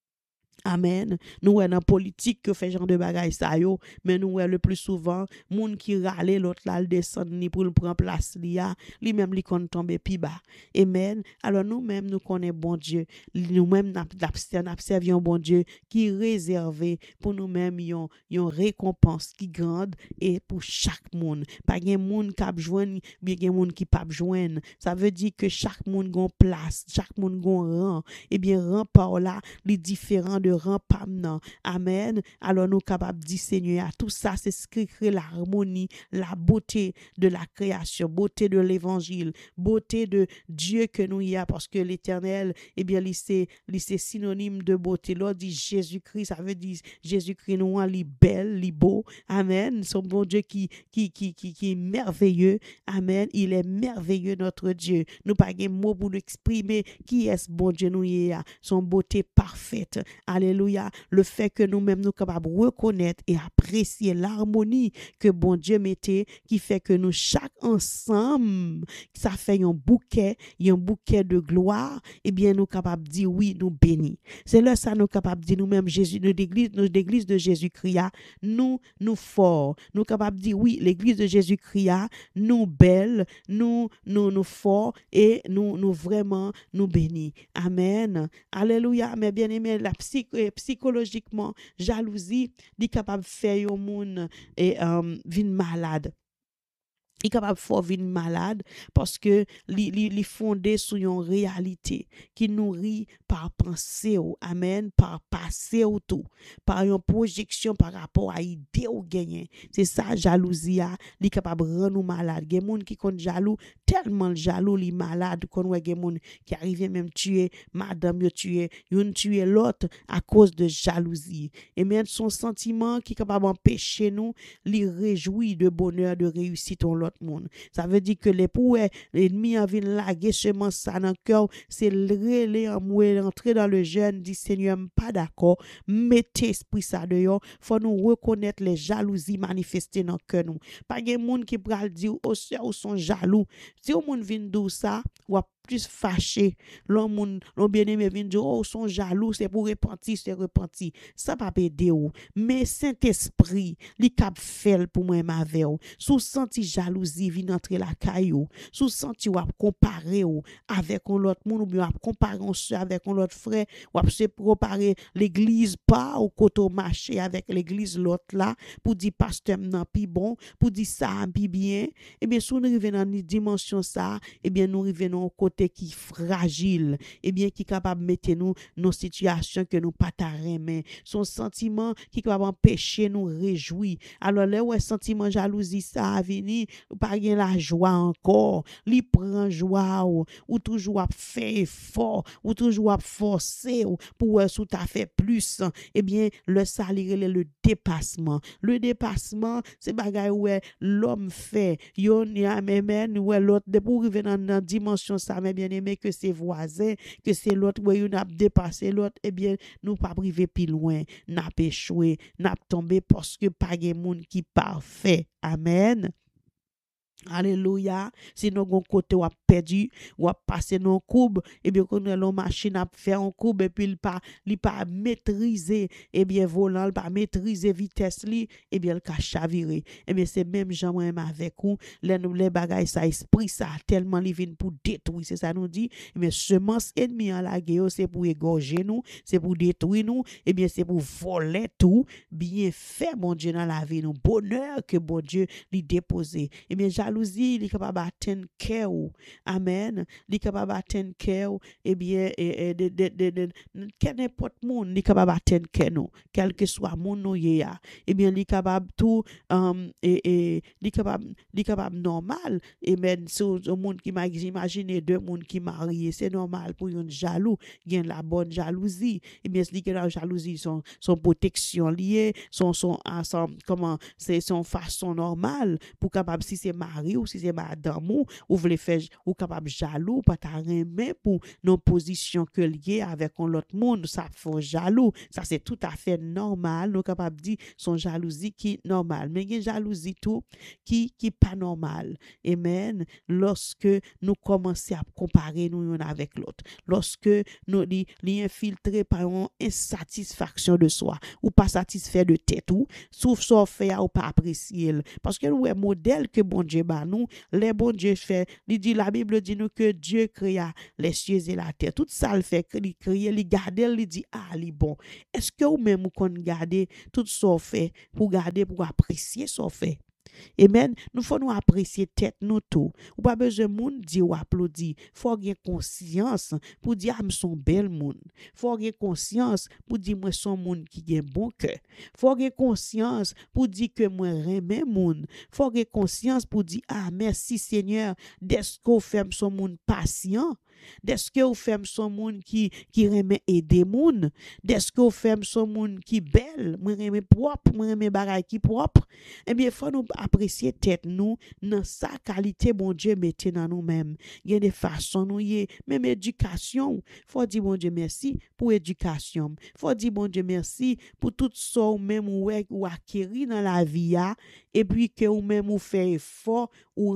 Amen. Nous ouais dans politique que fait genre de bagaille ça yo, mais nous ouais le plus souvent moun qui râle l'autre là le descend ni pour le prendre place li même li kon tomber pi bas. Amen. Alors nous même nous connaît bon Dieu, nous même n'observions bon Dieu qui réservé pour nous même yon récompense qui grande et pour chaque monde. Pas gen moun k'ap joindre, bien gen moun qui pas joindre. Ça veut dire que chaque monde gon place, chaque monde gon rang. Et bien rang par là, les différents de rang pam. Amen. Alors nous capables de Seigneur, tout ça c'est ce qui crée l'harmonie, la beauté de la création, beauté de l'évangile, beauté de Dieu que nous y a, parce que l'Éternel, eh bien, c'est synonyme de beauté. L'on dit Jésus-Christ, ça veut dire Jésus-Christ nous rend li belle, li beau. Amen. Son bon Dieu qui est merveilleux. Amen. Il est merveilleux notre Dieu. Nous pas de mots pour exprimer qui est ce bon Dieu nous y a, son beauté parfaite. Alléluia. Le fait que nous-mêmes nous capables de reconnaître et apprécier l'harmonie que bon Dieu mettait, qui fait que nous chaque ensemble, ça fait un bouquet de gloire, et bien nous capables de dire oui, nous bénis. C'est là ça nous capables de dire nous-mêmes Jésus, l'église de Jésus-Christ, nous forts, nous capables de dire oui, l'église de Jésus-Christ, nous belles, nous forts et nous vraiment nous bénis. Amen. Alléluia. Mais bien aimé, la psychologiquement, jalousie, est capable de faire un monde et vin malade. Il est capable de faire vivre malade parce que il fondé sur une réalité qui nourrit par pensée, amen, par passé ou tout, par une projection par rapport à idée ou gagner. C'est ça jalousie il est capable de rendre nous malade. Il y a des gens qui sont jaloux, tellement jaloux, li malade qu'on voit des gens qui arrivent même tuer madame, tuer l'autre à cause de jalousie. Et même son sentiment qui est capable d'empêcher nous, li réjouir de bonheur, de réussite en l'autre monde. Ça veut dire que l'ennemi a venu laguer seulement ça dans le cœur, c'est relé en mouer, entrer dans le jeûne, dit Seigneur, pas d'accord, mettez esprit ça dehors, faut nous reconnaître les jalousies manifestées dans le cœur nous. Pas de monde qui pral dire oh sœur ou sont jaloux. Si au monde vient dire ça, ou plus fâché, l'homme bien-aimé vient dire oh sont jaloux, c'est pour repentir, c'est repentir. Ça pas aider ou. Mais Saint-Esprit, li cap fait pour moi ma veille. Sous senti jalousie vient entrer la caillou, sous senti ou comparer ou avec l'autre monde ou bien comparer avec l'autre frère, ou se comparer l'église pas au côté marché avec l'église l'autre là pour dire pasteur nan pi bon, pour dire ça pi bien. Et bien si nous arrivons dans une dimension ça, et bien nous arrivons au côté qui fragile, et bien qui capable mettre nous dans situation que nous pas ta remen, son sentiment qui capable empêcher nous réjouir. Alors là ouais sentiment jalousie ça a venu, pas gain la joie encore, li prend joie ou toujours fait effort, ou toujours forcer pour sous ta fait plus. Eh bien le salir le dépassement. Le dépassement c'est bagaille ouais l'homme fait yon ya même ouais l'autre de pour arriver dans dimension ça mais bien aimé que c'est voisin, que c'est l'autre ouais on a dépassé l'autre, eh bien nous pas priver plus loin, n'a échoué, n'a tombé parce que pas de monde qui parfait. Amen. Alléluia. Si nous gon côté ou perdu, ou a passé non courbe, et bien qu'on a l'on machine à faire un courbe, et puis il pas maîtriser, et bien volant, il pas maîtriser vitesse li, et bien le ka chavirer. Et bien c'est même gens même avec ou, les bagailles ça esprit ça tellement li vinn pour détruire, c'est ça nous dit. Et bien semence ennemi en la guerre, c'est pour égorger nous, c'est pour détruire nous, et bien c'est pour voler tout, bien fait mon Dieu dans la vie nous, bonheur que bon Dieu lui déposer. Et bien jalousie, il est capable d'atteindre cœur. Amen. Il est capable d'atteindre cœur, et bien n'importe monde, il est capable d'atteindre cœur nous, quel que soit mon nous y a. Et bien il est capable tout il est capable normal, et même sur un monde qui imagine deux monde qui mariés, c'est normal pour un jaloux, il y a la bonne jalousie. Et bien c'est que la jalousie son protection liée, son comment c'est son façon normale pour capable si c'est mari ou si c'est madame ou voulez faire ou capable jaloux pas ta remet pour nos positions que lié avec l'autre monde, ça faut jaloux, ça c'est tout à fait normal, nous capable dire son jalousie qui normal, mais il y a jalousie tout qui pas normal. Amen. Lorsque nous commençons à comparer nous avec l'autre, lorsque nous li infiltré par une insatisfaction de soi ou pas satisfait de tête ou sauf ça fait ou pas apprécier, parce que nous est modèle que bon Dieu ba nous, les bon Dieu fait, dit la Bible dit nous que Dieu créa les cieux et la terre, tout ça le fait, il créer, il garder, il dit ah li bon. Est-ce que ou même qu'on garder tout ça fait pour garder pour apprécier ça fait? Amen. Nous faut nous apprécier tête nous tout. Ou pas besoin monde dire ou applaudir. Faut avoir conscience pour dire ah me son bel monde. Faut avoir conscience pour dire moi son monde qui a bon cœur. Faut avoir conscience pour dire que moi remets monde. Faut avoir conscience pour dire ah merci Seigneur d'est-ce qu'on fait son monde patient. D'est-ce que vous faites son monde qui remet aider monde, d'est-ce que vous faites son monde qui belle, moi remet propre, moi remet bagaille qui propre. Eh bien faut nous apprécier tête nous dans sa qualité bon Dieu mettez dans nous-mêmes. Il y a des façons nous y même éducation, faut dire bon Dieu merci pour éducation. Faut dire bon Dieu merci pour tout ça ou même ou acquérir dans la vie et puis que ou même ou fait effort ou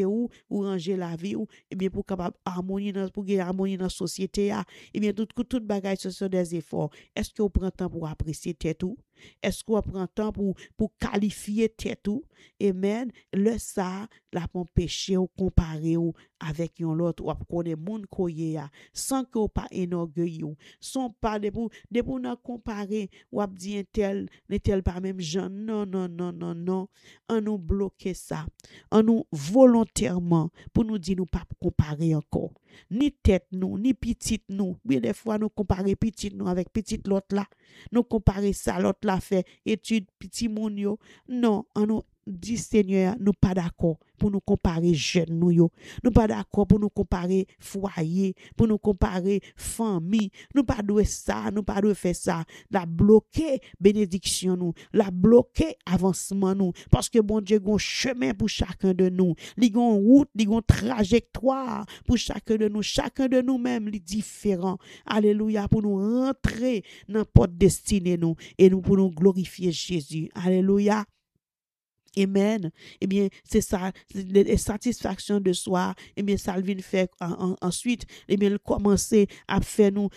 ranger la vie ou et bien pour capable harmonie pour gagner harmonie dans la société et bien tout bagage ce sont des efforts. Est-ce que vous prenez temps pour apprécier tête ou est-ce qu'on prend temps pour qualifier tête ou amen le ça la pon péché ou comparer ou avec un l'autre ou connaît monde koye sans que ou pas enorgueil ou sans pas de pour nous comparer ou dire tel pas même gens non on nous bloquer ça on nous volontairement pour nous dire nous pas comparer encore ni tête nous ni petite nous bien des fois nous comparer petite nous avec petite l'autre là nous comparer ça l'autre là fait étude petit moun yo non on nous dit Seigneur nous pas d'accord pour nous comparer jeunes nous pas d'accord pour nous comparer foyer pour nous comparer famille nous pas doit ça nous pas doit faire ça la bloquer bénédiction nous la bloquer avancement nous parce que bon Dieu gon chemin pour chacun de nous li gon route li gon trajectoire pour chacun de nous même li différent alléluia pour nous rentrer dans porte destinée nous et nous pour nous glorifier Jésus alléluia. Amen. Eh bien, c'est ça, la satisfaction de soi. Eh bien, ça vient faire ensuite. Eh bien, commencer à faire nous,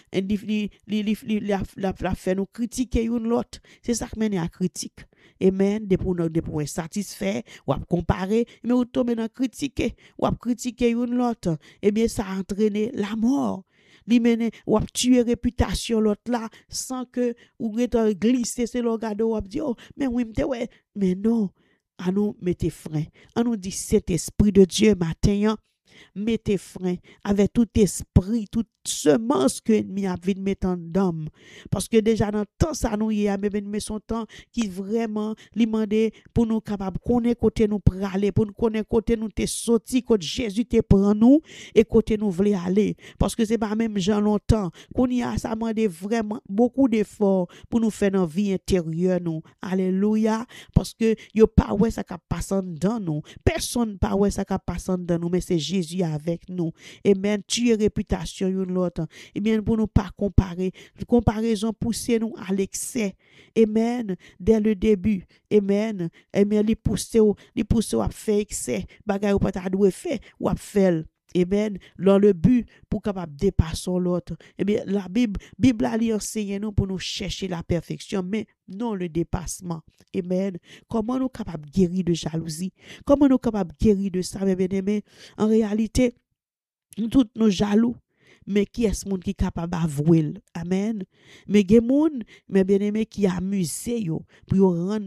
la faire nous critiquer une l'autre. C'est ça qui mène à critique. Amen. Des pour satisfaire, ou à comparer, mais ou tomber dans critiquer, ou à critiquer une l'autre. Eh bien, ça a entraîné la mort. Li mène ou a tuer réputation l'autre là sans que ou glisser c'est le regarder ou a dit oh mais oui ouais mais non. À nous mettez frein, à nous dit cet esprit de Dieu matin, mettez frein avec tout esprit, toute semence que l'ennemi a vu mettre en d'homme. Parce que déjà dans le temps, ça nous y a mais son temps qui vraiment lui demandé pour nous capables connaître côté nous praler, pour nous connaître côté nous te sorti, côté Jésus te prend nous et côté nous voulons aller. Parce que c'est pas même gens longtemps qu'on y a ça demandé vraiment beaucoup d'efforts pour nous faire dans vie intérieure nous. Alléluia. Parce que yo pas ouais ça qui passe dans nous. Personne pas ouais ça qui passe dans nous, mais c'est Jésus avec nous. Amen. Tuer réputation l'autre. Et bien pour nous pas comparer, comparaison pousser nous à l'excès. Amen. Dès le début. Amen. Amen. Les pousser à faire excès. Bagay ou pas ta doué fait ou à faire. Amen. Dans le but pour capable dépasser l'autre. Eh bien, la Bible a enseigne nous pour nous chercher la perfection, mais non le dépassement. Amen. Comment nous capables de guérir de jalousie? Comment nous capables de guérir de ça, mes bien-aimés? En réalité, nous tous nous jaloux. Mais qui est ce monde qui est capable d'avouer? Amen. Mais il y a des gens, mes bien-aimés, qui amusent pour rendre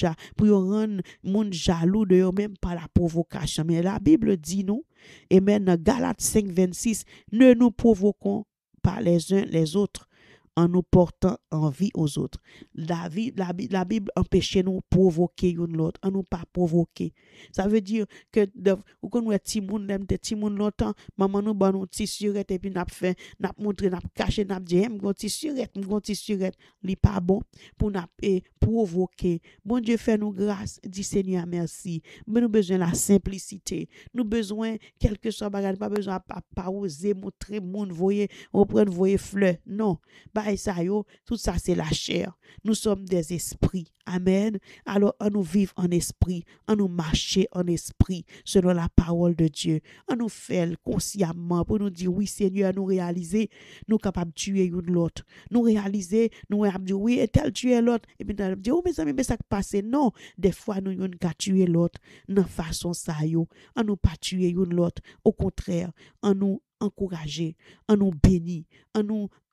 monde jaloux de eux-mêmes par la provocation. Mais la Bible dit nous, amen, dans Galates 5, 26, ne nous provoquons pas les uns les autres en nous portant envie aux autres. La Bible empêche nous provoquer l'autre, en nous pas provoquer. Ça veut dire que ou quand nous petit monde longtemps, maman nous ba nous petit surette et puis n'a fait n'a montré n'a caché n'a dit m'gon petit surette, li pas bon pour n'a provoquer. Bon Dieu fait nous grâce, dit Seigneur merci. Mais nous besoin la simplicité. Nous besoin quelque chose bagage pas besoin pas oser montrer monde voyer on prendre voyer fleur. Non. Tout ça c'est la chair. Nous sommes des esprits. Amen. Alors, on nous vivre en esprit, on nous marcher en esprit, selon la parole de Dieu. On nous fait consciemment pour nous dire, oui, Seigneur, nous réaliser, nous capables de tuer l'autre. Nous réaliser, nous dire, oui, et tel tuer l'autre. Et puis, nous dire, oh, mes amis, mais ça passe. Non, des fois, nous n'avons qu'à tuer l'autre. Dans façon ça, on nous pas tuer l'autre. Au contraire, on nous encourager, on nous bénir, on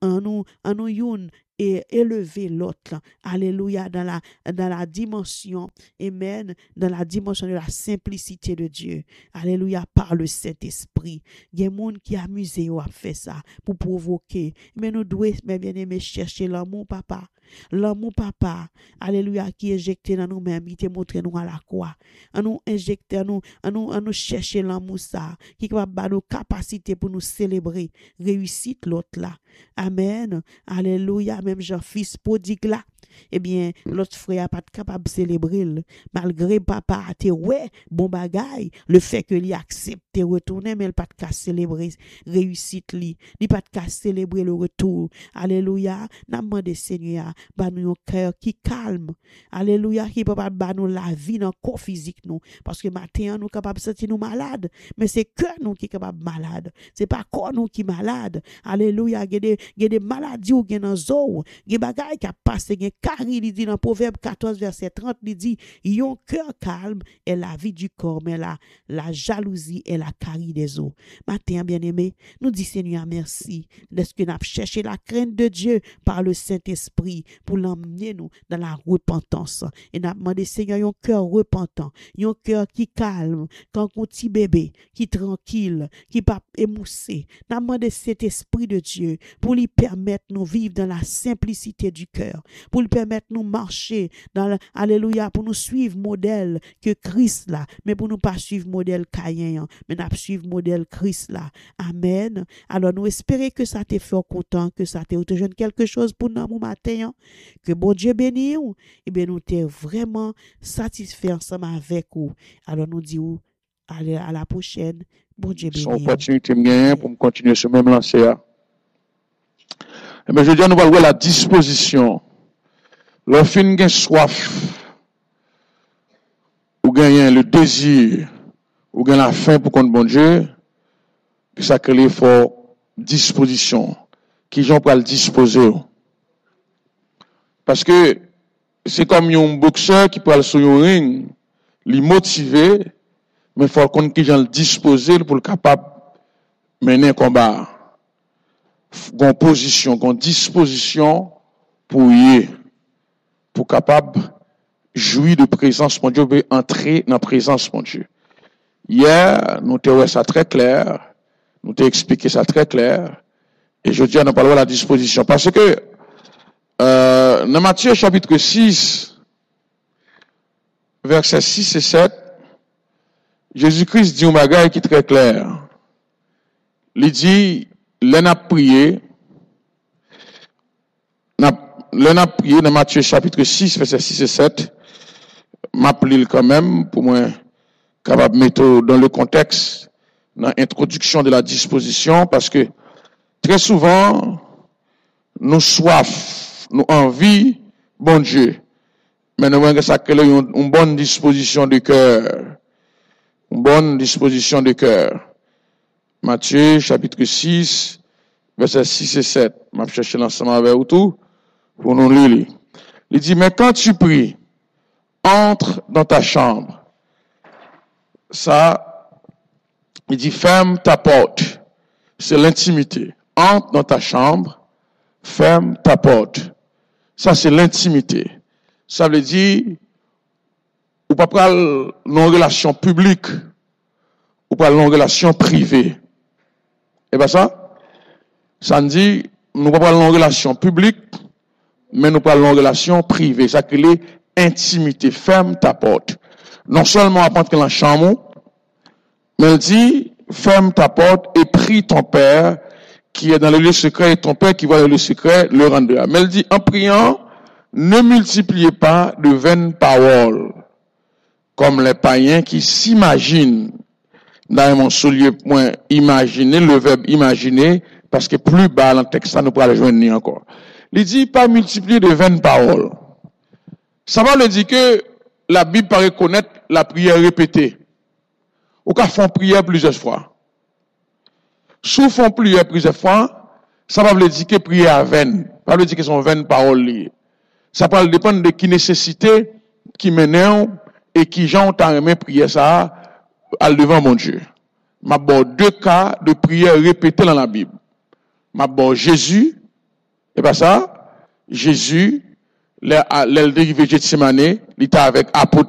nous youn et élever l'autre. Alléluia, dans la dimension, amen, dans la dimension de la simplicité de Dieu. Alléluia, par le Saint-Esprit. Il y a des gens qui amusent à faire ça pour provoquer. Mais nous devons, mes bien-aimés, chercher l'amour, papa. L'amour, papa. Alléluia, qui est injecté dans nous-mêmes, il te montre nous à la croix. À nous injecter, à nous chercher l'amour, ça, qui va donner nos capacités pour nous célébrer. Réussite l'autre là. Amen. Alléluia. Même Jean-Fils prodigue là. Eh bien, l'autre frère n'a pas capable de célébrer. Malgré papa a été ouais, bon bagaille. Le fait que lui accepte de retourner, mais il n'a pas de célébrer réussite li. Il n'a pas de célébrer le retour. Alléluia. N'a demandé Seigneur, bah nous un cœur qui calme. Alléluia. Qui peut pas bah nous la vie dans le corps physique nous. Parce que matin, nous capable de sentir nous malades. Mais c'est cœur nous qui est capable malade. C'est pas corps nous qui malade. Alléluia. Il y a des maladies ou dans zo. Il y a des bagailles qui a passé. Car il dit dans Proverbe 14, verset 30, il dit, yon cœur calme est la vie du corps, mais la jalousie est la carie des eaux. Matin, bien-aimé, nous dit Seigneur merci, parce que nous avons cherché la crainte de Dieu par le Saint-Esprit pour l'emmener nous dans la repentance. Et nous avons demandé Seigneur, yon cœur repentant, yon cœur qui calme, quand un petit bébé, qui tranquille, qui pas émoussé. Nous avons demandé cet Esprit de Dieu pour lui permettre de nous vivre dans la simplicité du cœur, pour lui permettre nous marcher dans alléluia, pour nous suivre modèle que Christ là, mais pour nous pas suivre modèle Caïn, mais nous suivre modèle Christ là. Amen. Alors nous espérons que ça te fait content, que ça te jeune quelque chose pour nous matin, que bon Dieu bénisse et bien nous t'es vraiment satisfait ensemble avec vous. Alors nous disons allez à la prochaine. Bon Dieu bénisse. Son opportunité pour me continuer ce même lancer. Mais je dis nous allons voir la disposition. Lorsqu'on a soif, ou gagne le désir, ou gagne la faim pour qu'on bon Dieu, ça crée fort disposition, qui j'en peux le disposer. Parce que c'est comme un boxeur qui peut aller sur un ring, lui motiver, mais il faut qu'on qui j'en le disposer pour le capable mener un combat. Gon position, gon disposition pour y pour capable jouir de présence mon Dieu, entrer dans la présence mon Dieu. Hier, nous t'avons ça très clair, nous t'avons expliqué ça très clair, et je dis à nous parler de la disposition. Parce que, dans Matthieu chapitre 6, versets 6 et 7, Jésus-Christ dit un bagage qui est très clair. Il dit, l'on a prié, l'on a prié dans Matthieu chapitre 6, versets 6 et 7, m'appelé quand même pour moi capable de mettre dans le contexte, dans l'introduction de la disposition, parce que très souvent, nous soif, nous envie, bon Dieu, mais nous voyons que ça crée une bonne disposition de cœur, une bonne disposition de cœur. Matthieu chapitre 6, versets 6 et 7. Je vais chercher l'ensemble avec vous tout pour nous lire. Il dit, mais quand tu pries, entre dans ta chambre. Ça, il dit, ferme ta porte. C'est l'intimité. Entre dans ta chambre, ferme ta porte. Ça, c'est l'intimité. Ça veut dire, ou pas parler non relation publique, ou pas non relation privée. Et bien ça dit, nous pas parler non relation publique, mais nous parlons de relation privée. Ça crée intimité. Ferme ta porte. Non seulement à prendre dans la chambre, mais elle dit, ferme ta porte et prie ton Père qui est dans le lieu secret et ton Père qui voit dans le lieu secret le rendra. Mais elle dit, en priant, ne multipliez pas de vaines paroles comme les païens qui s'imaginent. Dans mon soulier point imaginer, le verbe imaginer, parce que plus bas dans le texte, ça nous pourra le joindre encore. Il dit pas multiplier de vaines paroles. Ça va le dire que la Bible paraît connaître la prière répétée. Ou qu'à font prière plusieurs fois. Sous font prière plusieurs fois, ça va le dire que prière à vaine. Ça veut dire que sont vaines paroles liées. Ça va dépendre de qui nécessité, qui mène et qui gens ont aimé prier ça à devant mon Dieu. M'a bon deux cas de prière répétée dans la Bible. M'a bon Jésus, et pas ça, Jésus, le dérivé de Gethsemane, il était avec apôtre